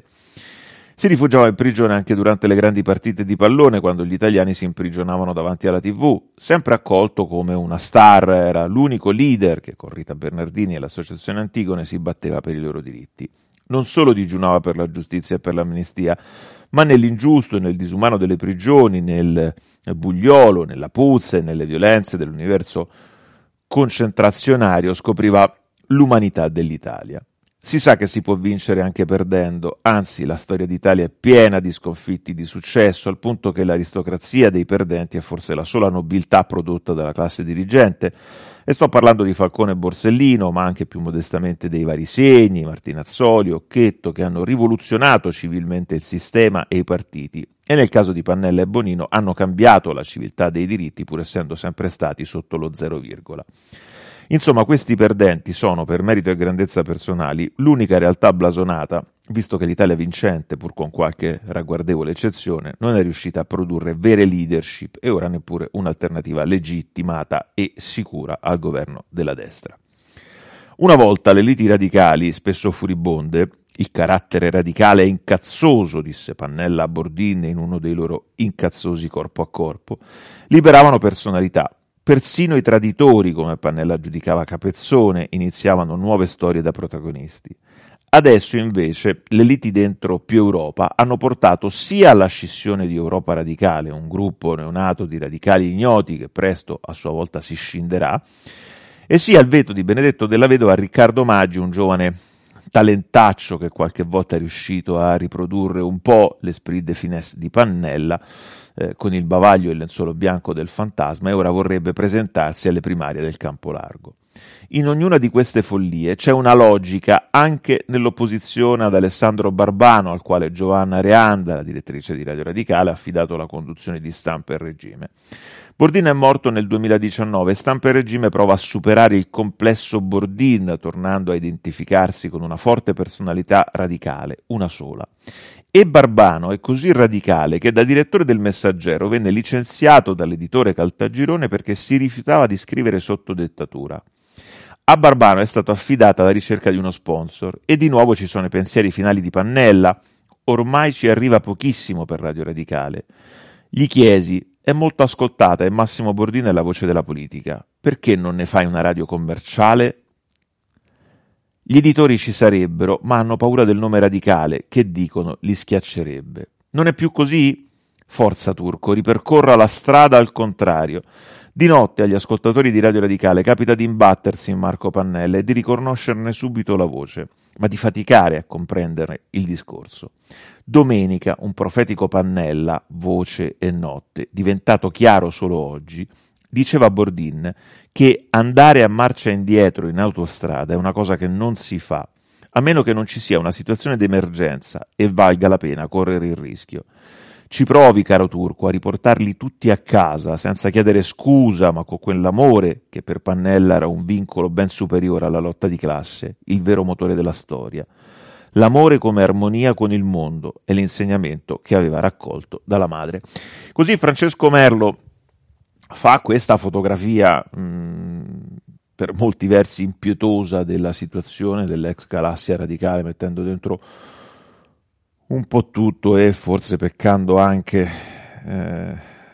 Si rifugiava in prigione anche durante le grandi partite di pallone, quando gli italiani si imprigionavano davanti alla tivù. Sempre accolto come una star, era l'unico leader che con Rita Bernardini e l'associazione Antigone si batteva per i loro diritti. Non solo digiunava per la giustizia e per l'amnistia, ma nell'ingiusto e nel disumano delle prigioni, nel bugliolo, nella puzza e nelle violenze dell'universo concentrazionario scopriva l'umanità dell'Italia. Si sa che si può vincere anche perdendo, anzi la storia d'Italia è piena di sconfitti di successo, al punto che l'aristocrazia dei perdenti è forse la sola nobiltà prodotta dalla classe dirigente, e sto parlando di Falcone e Borsellino, ma anche più modestamente dei vari Segni, Martinazzoli, Occhetto, che hanno rivoluzionato civilmente il sistema e i partiti, e nel caso di Pannella e Bonino hanno cambiato la civiltà dei diritti pur essendo sempre stati sotto lo zero virgola. Insomma, questi perdenti sono, per merito e grandezza personali, l'unica realtà blasonata, visto che l'Italia vincente, pur con qualche ragguardevole eccezione, non è riuscita a produrre vere leadership e ora neppure un'alternativa legittimata e sicura al governo della destra. Una volta le liti radicali, spesso furibonde, il carattere radicale è incazzoso, disse Pannella a Bordin in uno dei loro incazzosi corpo a corpo, liberavano personalità. Persino i traditori, come Pannella giudicava Capezzone, iniziavano nuove storie da protagonisti. Adesso invece le liti dentro Più Europa hanno portato sia alla scissione di Europa Radicale, un gruppo neonato di radicali ignoti che presto a sua volta si scinderà, e sia al veto di Benedetto Della Vedova a Riccardo Maggi, un giovane talentaccio che qualche volta è riuscito a riprodurre un po' l'esprit de finesse di Pannella, eh, con il bavaglio e il lenzuolo bianco del fantasma, e ora vorrebbe presentarsi alle primarie del Campo Largo. In ognuna di queste follie c'è una logica anche nell'opposizione ad Alessandro Barbano, al quale Giovanna Reanda, la direttrice di Radio Radicale, ha affidato la conduzione di Stampa e Regime. Bordin è morto nel duemiladiciannove e Stampa e Regime prova a superare il complesso Bordin, tornando a identificarsi con una forte personalità radicale, una sola. E Barbano è così radicale che da direttore del Messaggero venne licenziato dall'editore Caltagirone perché si rifiutava di scrivere sotto dettatura. A Barbano è stata affidata la ricerca di uno sponsor e di nuovo ci sono i pensieri finali di Pannella. Ormai ci arriva pochissimo per Radio Radicale. Gli chiesi: è molto ascoltata e Massimo Bordin è la voce della politica. Perché non ne fai una radio commerciale? Gli editori ci sarebbero, ma hanno paura del nome radicale, che dicono li schiaccerebbe. Non è più così? Forza Turco, ripercorra la strada al contrario. Di notte agli ascoltatori di Radio Radicale capita di imbattersi in Marco Pannella e di riconoscerne subito la voce, ma di faticare a comprendere il discorso. Domenica un profetico Pannella, voce e notte, diventato chiaro solo oggi, diceva a Bordin che andare a marcia indietro in autostrada è una cosa che non si fa, a meno che non ci sia una situazione d'emergenza e valga la pena correre il rischio. Ci provi, caro Turco, a riportarli tutti a casa senza chiedere scusa, ma con quell'amore che per Pannella era un vincolo ben superiore alla lotta di classe, il vero motore della storia. L'amore come armonia con il mondo è l'insegnamento che aveva raccolto dalla madre. Così Francesco Merlo fa questa fotografia mh, per molti versi impietosa della situazione dell'ex galassia radicale, mettendo dentro un po' tutto e forse peccando anche eh,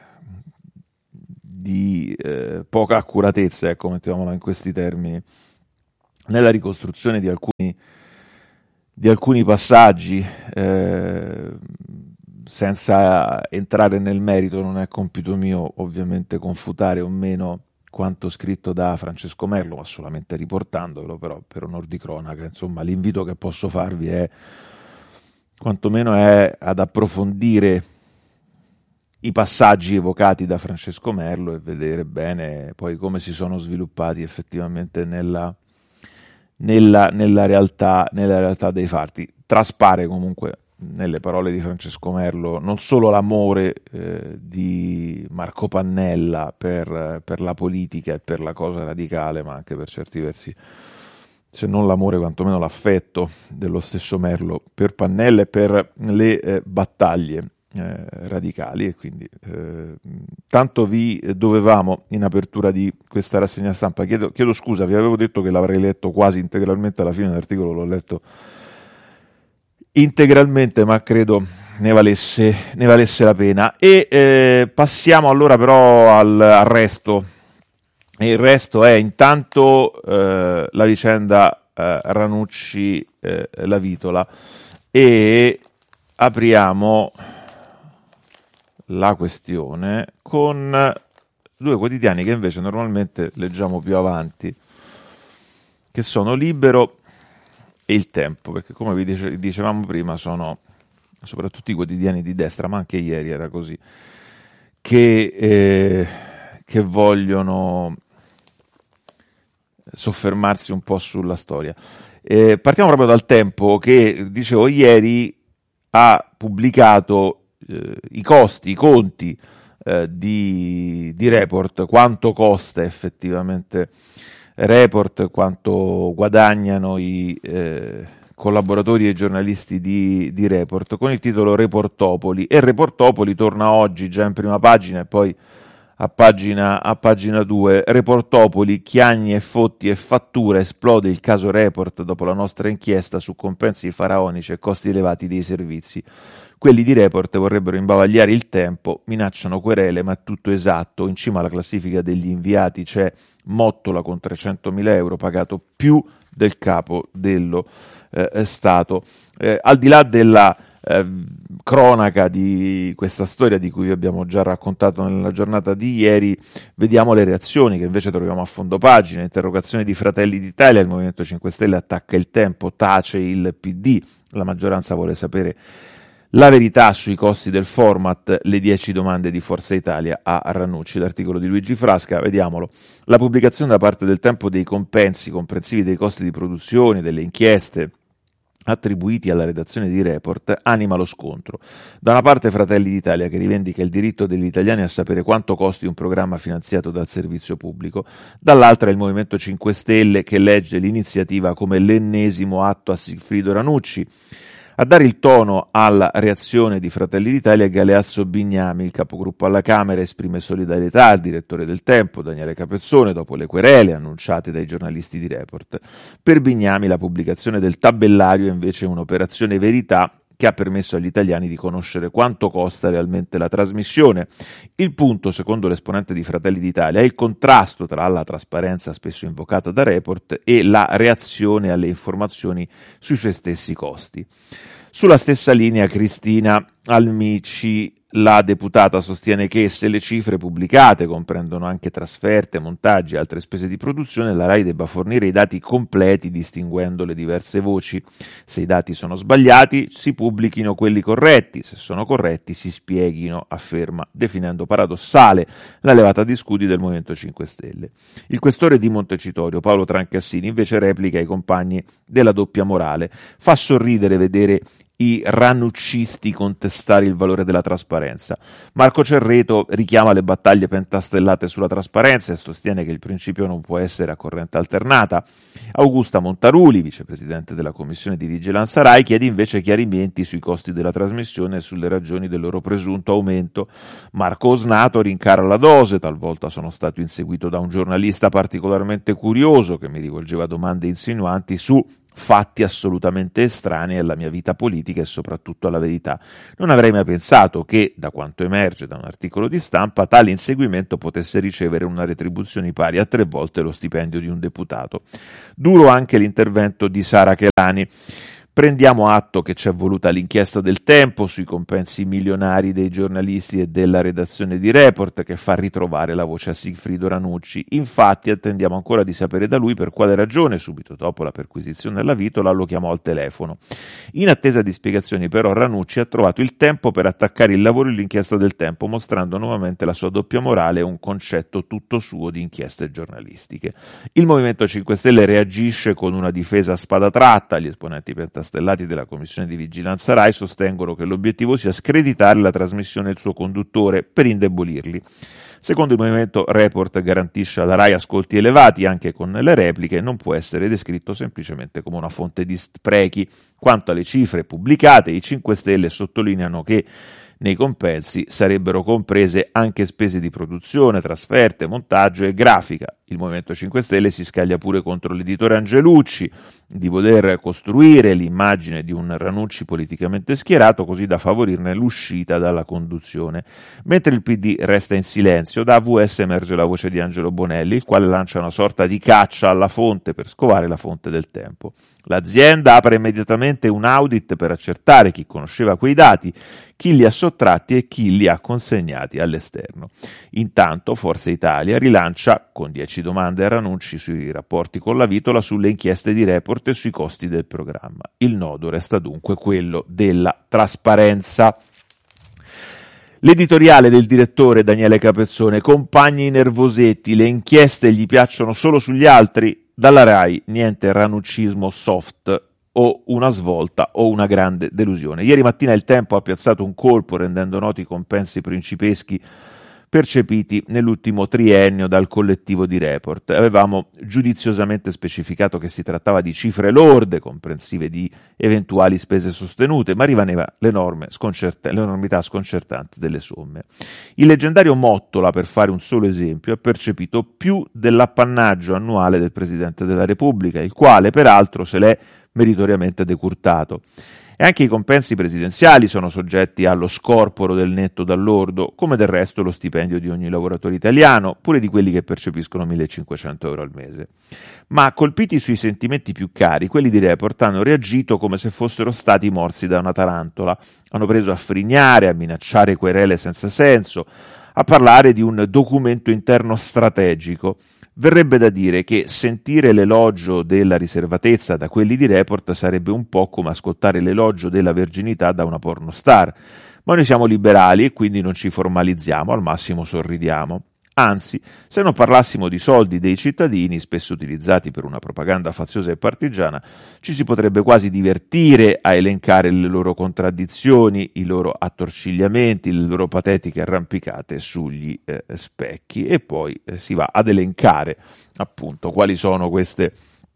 di eh, poca accuratezza, ecco, mettiamola in questi termini, nella ricostruzione di alcuni, di alcuni passaggi, eh, senza entrare nel merito. Non è compito mio ovviamente confutare o meno quanto scritto da Francesco Merlo, ma solamente riportandolo, però per onor di cronaca, insomma, l'invito che posso farvi è quantomeno è ad approfondire i passaggi evocati da Francesco Merlo e vedere bene poi come si sono sviluppati effettivamente nella, nella, nella, realtà, nella realtà dei fatti. Traspare comunque nelle parole di Francesco Merlo non solo l'amore eh, di Marco Pannella per, per la politica e per la cosa radicale, ma anche per certi versi, se non l'amore, quantomeno l'affetto dello stesso Merlo per Pannella e per le eh, battaglie eh, radicali. E quindi eh, tanto vi dovevamo in apertura di questa rassegna stampa. Chiedo, chiedo scusa, vi avevo detto che l'avrei letto quasi integralmente alla fine dell'articolo, l'ho letto integralmente, ma credo ne valesse, ne valesse la pena. E eh, passiamo allora però al, al resto. E il resto è intanto eh, la vicenda eh, Ranucci eh, La Vitola, e apriamo la questione con due quotidiani che invece normalmente leggiamo più avanti, che sono Libero e Il Tempo, perché come vi dice, dicevamo prima sono soprattutto i quotidiani di destra, ma anche ieri era così, che, eh, che vogliono soffermarsi un po' sulla storia. Eh, partiamo proprio dal Tempo, che dicevo ieri ha pubblicato eh, i costi, i conti eh, di, di Report, quanto costa effettivamente Report, quanto guadagnano i eh, collaboratori e giornalisti di, di Report, con il titolo Reportopoli. E Reportopoli torna oggi già in prima pagina e poi a pagina, a pagina due. Reportopoli, chiagni e fotti e fattura, esplode il caso Report dopo la nostra inchiesta su compensi faraonici e costi elevati dei servizi. Quelli di Report vorrebbero imbavagliare Il Tempo, minacciano querele, ma è tutto esatto. In cima alla classifica degli inviati c'è Mottola con trecentomila euro, pagato più del capo dello eh, Stato. Eh, al di là della Eh, cronaca di questa storia di cui vi abbiamo già raccontato nella giornata di ieri, vediamo le reazioni che invece troviamo a fondo pagina. Interrogazione di Fratelli d'Italia, il Movimento cinque Stelle attacca Il Tempo, tace il P D, la maggioranza vuole sapere la verità sui costi del format, le dieci domande di Forza Italia a Ranucci. L'articolo di Luigi Frasca, vediamolo. La pubblicazione da parte del Tempo dei compensi comprensivi dei costi di produzione, delle inchieste attribuiti alla redazione di Report anima lo scontro. Da una parte Fratelli d'Italia, che rivendica il diritto degli italiani a sapere quanto costi un programma finanziato dal servizio pubblico, dall'altra il Movimento cinque Stelle, che legge l'iniziativa come l'ennesimo atto a Sigfrido Ranucci. A dare il tono alla reazione di Fratelli d'Italia, Galeazzo Bignami, il capogruppo alla Camera, esprime solidarietà al direttore del Tempo, Daniele Capezzone, dopo le querele annunciate dai giornalisti di Report. Per Bignami la pubblicazione del tabellario è invece un'operazione verità che ha permesso agli italiani di conoscere quanto costa realmente la trasmissione. Il punto, secondo l'esponente di Fratelli d'Italia, è il contrasto tra la trasparenza spesso invocata da Report e la reazione alle informazioni sui suoi stessi costi. Sulla stessa linea Cristina Almici La deputata sostiene che se le cifre pubblicate comprendono anche trasferte, montaggi e altre spese di produzione, la RAI debba fornire i dati completi distinguendo le diverse voci. Se i dati sono sbagliati, si pubblichino quelli corretti, se sono corretti si spieghino, afferma, definendo paradossale la levata di scudi del Movimento cinque Stelle. Il questore di Montecitorio, Paolo Trancassini, invece replica ai compagni della doppia morale. Fa sorridere vedere i rannuccisti contestare il valore della trasparenza. Marco Cerreto richiama le battaglie pentastellate sulla trasparenza e sostiene che il principio non può essere a corrente alternata. Augusta Montaruli, vicepresidente della Commissione di Vigilanza RAI, chiede invece chiarimenti sui costi della trasmissione e sulle ragioni del loro presunto aumento. Marco Osnato rincara la dose, talvolta sono stato inseguito da un giornalista particolarmente curioso che mi rivolgeva domande insinuanti su fatti assolutamente estranei alla mia vita politica e soprattutto alla verità. Non avrei mai pensato che, da quanto emerge da un articolo di stampa, tale inseguimento potesse ricevere una retribuzione pari a tre volte lo stipendio di un deputato. Duro anche l'intervento di Sara Chelani. Prendiamo atto che c'è voluta l'inchiesta del Tempo sui compensi milionari dei giornalisti e della redazione di Report che fa ritrovare la voce a Sigfrido Ranucci. Infatti attendiamo ancora di sapere da lui per quale ragione, subito dopo la perquisizione alla Vitola, lo chiamò al telefono. In attesa di spiegazioni però Ranucci ha trovato il tempo per attaccare il lavoro e l'inchiesta del Tempo, mostrando nuovamente la sua doppia morale e un concetto tutto suo di inchieste giornalistiche. Il Movimento cinque Stelle reagisce con una difesa a spada tratta. Gli esponenti pentastellati della Commissione di Vigilanza RAI sostengono che l'obiettivo sia screditare la trasmissione e il suo conduttore per indebolirli. Secondo il movimento, Report garantisce alla RAI ascolti elevati anche con le repliche e non può essere descritto semplicemente come una fonte di sprechi. Quanto alle cifre pubblicate, i cinque Stelle sottolineano che nei compensi sarebbero comprese anche spese di produzione, trasferte, montaggio e grafica. Il Movimento cinque Stelle si scaglia pure contro l'editore Angelucci di voler costruire l'immagine di un Ranucci politicamente schierato così da favorirne l'uscita dalla conduzione. Mentre il P D resta in silenzio, da A V S emerge la voce di Angelo Bonelli, il quale lancia una sorta di caccia alla fonte per scovare la fonte del Tempo. L'azienda apre immediatamente un audit per accertare chi conosceva quei dati, chi li ha sottratti e chi li ha consegnati all'esterno. Intanto Forza Italia rilancia con dieci domande a Ranucci sui rapporti con la Vitola, sulle inchieste di Report e sui costi del programma. Il nodo resta dunque quello della trasparenza. L'editoriale del direttore Daniele Capezzone: compagni nervosetti, le inchieste gli piacciono solo sugli altri. Dalla RAI niente ranuccismo soft o una svolta o una grande delusione. Ieri mattina il Tempo ha piazzato un colpo rendendo noti i compensi principeschi percepiti nell'ultimo triennio dal collettivo di Report. Avevamo giudiziosamente specificato che si trattava di cifre lorde, comprensive di eventuali spese sostenute, ma rimaneva l'enorme sconcert- l'enormità sconcertante delle somme. Il leggendario Mottola, per fare un solo esempio, ha percepito più dell'appannaggio annuale del Presidente della Repubblica, il quale peraltro se l'è meritoriamente decurtato. E anche i compensi presidenziali sono soggetti allo scorporo del netto dal lordo, come del resto lo stipendio di ogni lavoratore italiano, pure di quelli che percepiscono millecinquecento euro al mese. Ma colpiti sui sentimenti più cari, quelli di Report hanno reagito come se fossero stati morsi da una tarantola. Hanno preso a frignare, a minacciare querele senza senso, a parlare di un documento interno strategico. Verrebbe da dire che sentire l'elogio della riservatezza da quelli di Report sarebbe un po' come ascoltare l'elogio della verginità da una pornostar. Ma noi siamo liberali e quindi non ci formalizziamo, al massimo sorridiamo. Anzi, se non parlassimo di soldi dei cittadini, spesso utilizzati per una propaganda faziosa e partigiana, ci si potrebbe quasi divertire a elencare le loro contraddizioni, i loro attorcigliamenti, le loro patetiche arrampicate sugli eh, specchi, e poi eh, si va ad elencare appunto quali sono queste,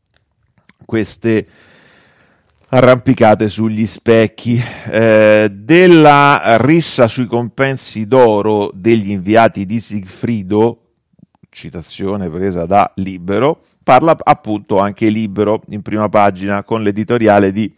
queste arrampicate sugli specchi. Eh, della rissa sui compensi d'oro degli inviati di Sigfrido, citazione presa da Libero, parla appunto anche Libero in prima pagina con l'editoriale di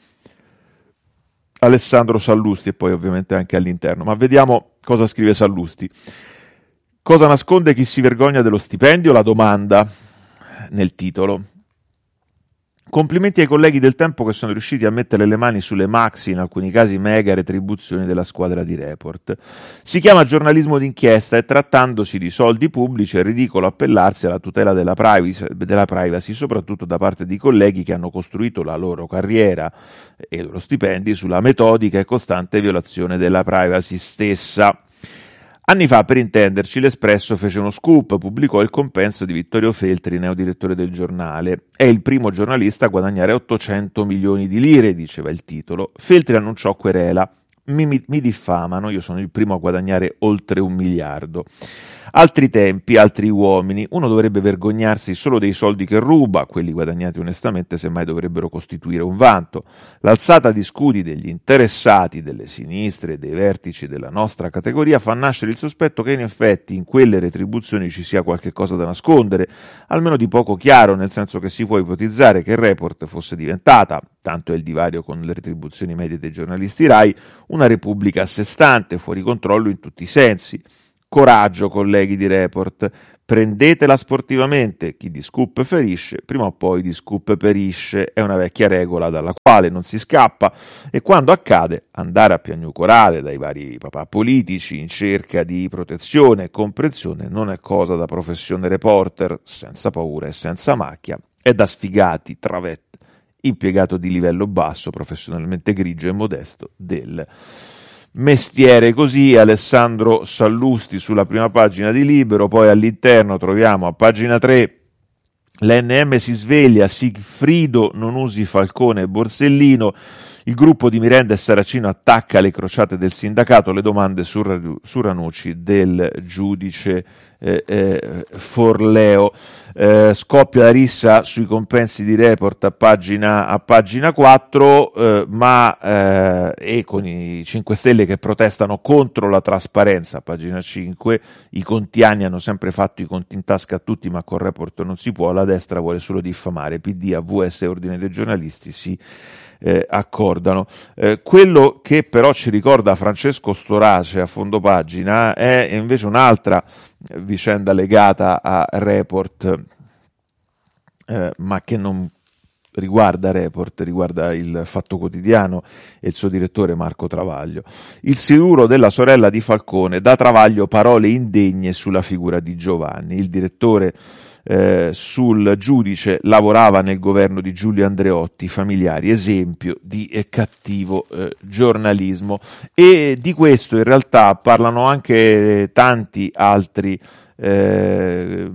Alessandro Sallusti e poi ovviamente anche all'interno. Ma vediamo cosa scrive Sallusti. Cosa nasconde chi si vergogna dello stipendio? La domanda nel titolo. Complimenti ai colleghi del Tempo che sono riusciti a mettere le mani sulle maxi, in alcuni casi mega retribuzioni della squadra di Report. Si chiama giornalismo d'inchiesta e trattandosi di soldi pubblici è ridicolo appellarsi alla tutela della privacy, della privacy, soprattutto da parte di colleghi che hanno costruito la loro carriera e i loro stipendi sulla metodica e costante violazione della privacy stessa. Anni fa, per intenderci, l'Espresso fece uno scoop, pubblicò il compenso di Vittorio Feltri, neodirettore del giornale. È il primo giornalista a guadagnare ottocento milioni di lire, diceva il titolo. Feltri annunciò querela. Mi, mi, mi diffamano, io sono il primo a guadagnare oltre un miliardo. Altri tempi, altri uomini, uno dovrebbe vergognarsi solo dei soldi che ruba, quelli guadagnati onestamente semmai dovrebbero costituire un vanto. L'alzata di scudi degli interessati, delle sinistre e dei vertici della nostra categoria fa nascere il sospetto che in effetti in quelle retribuzioni ci sia qualche cosa da nascondere, almeno di poco chiaro, nel senso che si può ipotizzare che Report fosse diventata, tanto è il divario con le retribuzioni medie dei giornalisti Rai, una repubblica a sé stante, fuori controllo in tutti i sensi. Coraggio, colleghi di Report, prendetela sportivamente, chi di scoop ferisce, prima o poi di scoop perisce, è una vecchia regola dalla quale non si scappa e quando accade andare a piagnucolare dai vari papà politici in cerca di protezione e comprensione non è cosa da professione reporter, senza paura e senza macchia, è da sfigati, travetti, impiegato di livello basso, professionalmente grigio e modesto del mestiere. Così Alessandro Sallusti sulla prima pagina di Libero, poi all'interno troviamo a pagina tre l'N M si sveglia, Sigfrido non usi Falcone e Borsellino, il gruppo di Miranda e Saracino attacca le crociate del sindacato, le domande su, su Ranucci del giudice eh, eh, Forleo. Eh, scoppia la rissa sui compensi di Report a pagina, a pagina quattro, eh, ma eh, e con i cinque Stelle che protestano contro la trasparenza a pagina cinque. I contiani hanno sempre fatto i conti in tasca a tutti, ma con Report non si può, la destra vuole solo diffamare, P D, A V S e Ordine dei giornalisti si eh, accordano. Eh, quello che però ci ricorda Francesco Storace a fondo pagina è invece un'altra vicenda legata a Report, eh, ma che non riguarda Report, riguarda il Fatto Quotidiano e il suo direttore Marco Travaglio. Il siluro della sorella di Falcone, da Travaglio parole indegne sulla figura di Giovanni. Il direttore eh, sul giudice lavorava nel governo di Giulio Andreotti, familiari, esempio di eh, cattivo eh, giornalismo, e di questo in realtà parlano anche tanti altri Eh,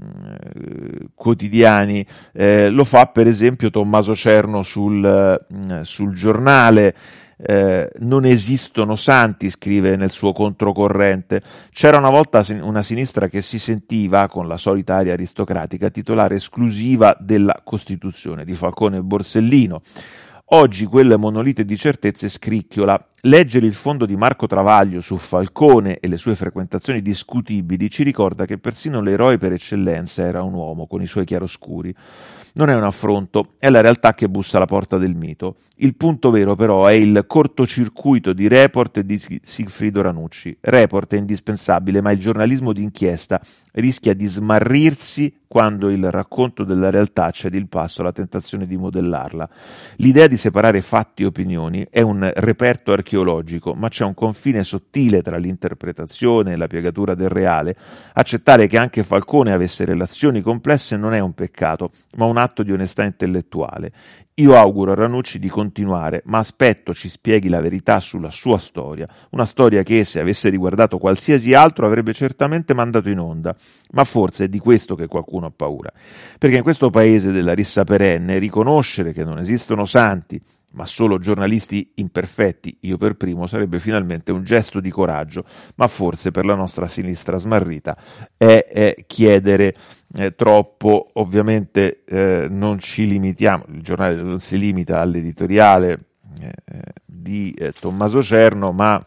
quotidiani. Eh, lo fa per esempio Tommaso Cerno sul, eh, sul Giornale. Eh, non esistono santi, scrive nel suo controcorrente. C'era una volta una sinistra che si sentiva, con la solita aria aristocratica, titolare esclusiva della Costituzione, di Falcone e Borsellino. Oggi quella monolite di certezze scricchiola. Leggere il fondo di Marco Travaglio su Falcone e le sue frequentazioni discutibili ci ricorda che persino l'eroe per eccellenza era un uomo con i suoi chiaroscuri. Non è un affronto, è la realtà che bussa alla porta del mito. Il punto vero però è il cortocircuito di Report e di Sigfrido Ranucci. Report è indispensabile, ma il giornalismo d'inchiesta rischia di smarrirsi quando il racconto della realtà cede il passo alla tentazione di modellarla. L'idea di separare fatti e opinioni è un reperto archeologico, ma c'è un confine sottile tra l'interpretazione e la piegatura del reale. Accettare che anche Falcone avesse relazioni complesse non è un peccato, ma un atto di onestà intellettuale. Io auguro a Ranucci di continuare, ma aspetto ci spieghi la verità sulla sua storia, una storia che, se avesse riguardato qualsiasi altro, avrebbe certamente mandato in onda. Ma forse è di questo che qualcuno ha paura, perché in questo paese della rissa perenne riconoscere che non esistono santi, ma solo giornalisti imperfetti, io per primo, sarebbe finalmente un gesto di coraggio, ma forse per la nostra sinistra smarrita è, è chiedere eh, troppo. Ovviamente eh, non ci limitiamo, il giornale non si limita all'editoriale eh, di eh, Tommaso Cerno, ma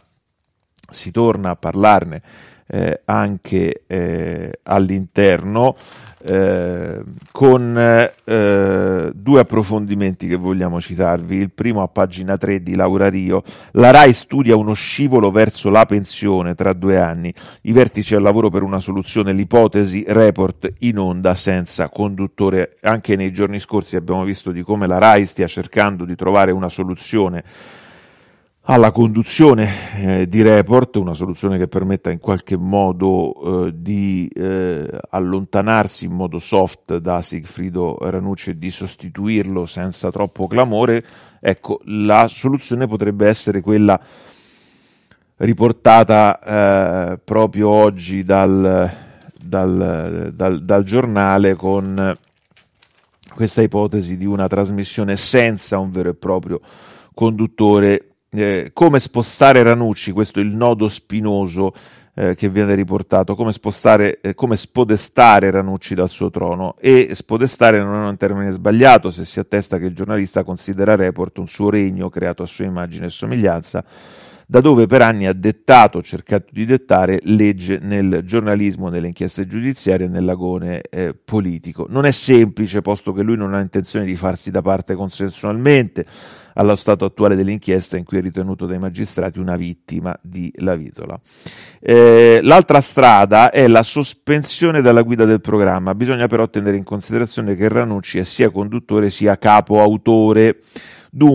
si torna a parlarne eh, anche eh, all'interno. eh, con eh, due approfondimenti che vogliamo citarvi. Il primo a pagina tre di Laura Rio: la RAI studia uno scivolo verso la pensione tra due anni, i vertici al lavoro per una soluzione, l'ipotesi report in onda senza conduttore. Anche nei giorni scorsi abbiamo visto di come la RAI stia cercando di trovare una soluzione alla conduzione eh, di Report, una soluzione che permetta in qualche modo eh, di eh, allontanarsi in modo soft da Sigfrido Ranucci e di sostituirlo senza troppo clamore. Ecco, la soluzione potrebbe essere quella riportata eh, proprio oggi dal, dal, dal, dal giornale, con questa ipotesi di una trasmissione senza un vero e proprio conduttore. Eh, come spostare Ranucci, questo è il nodo spinoso eh, che viene riportato, come spostare, eh, come spodestare Ranucci dal suo trono. E spodestare non è un termine sbagliato se si attesta che il giornalista considera Report un suo regno creato a sua immagine e somiglianza, da dove per anni ha dettato, cercato di dettare legge nel giornalismo, nelle inchieste giudiziarie e nell'agone eh, politico. Non è semplice, posto che lui non ha intenzione di farsi da parte consensualmente allo stato attuale dell'inchiesta, in cui è ritenuto dai magistrati una vittima di Lavitola. Eh, l'altra strada è la sospensione dalla guida del programma. Bisogna però tenere in considerazione che Ranucci è sia conduttore sia capo autore.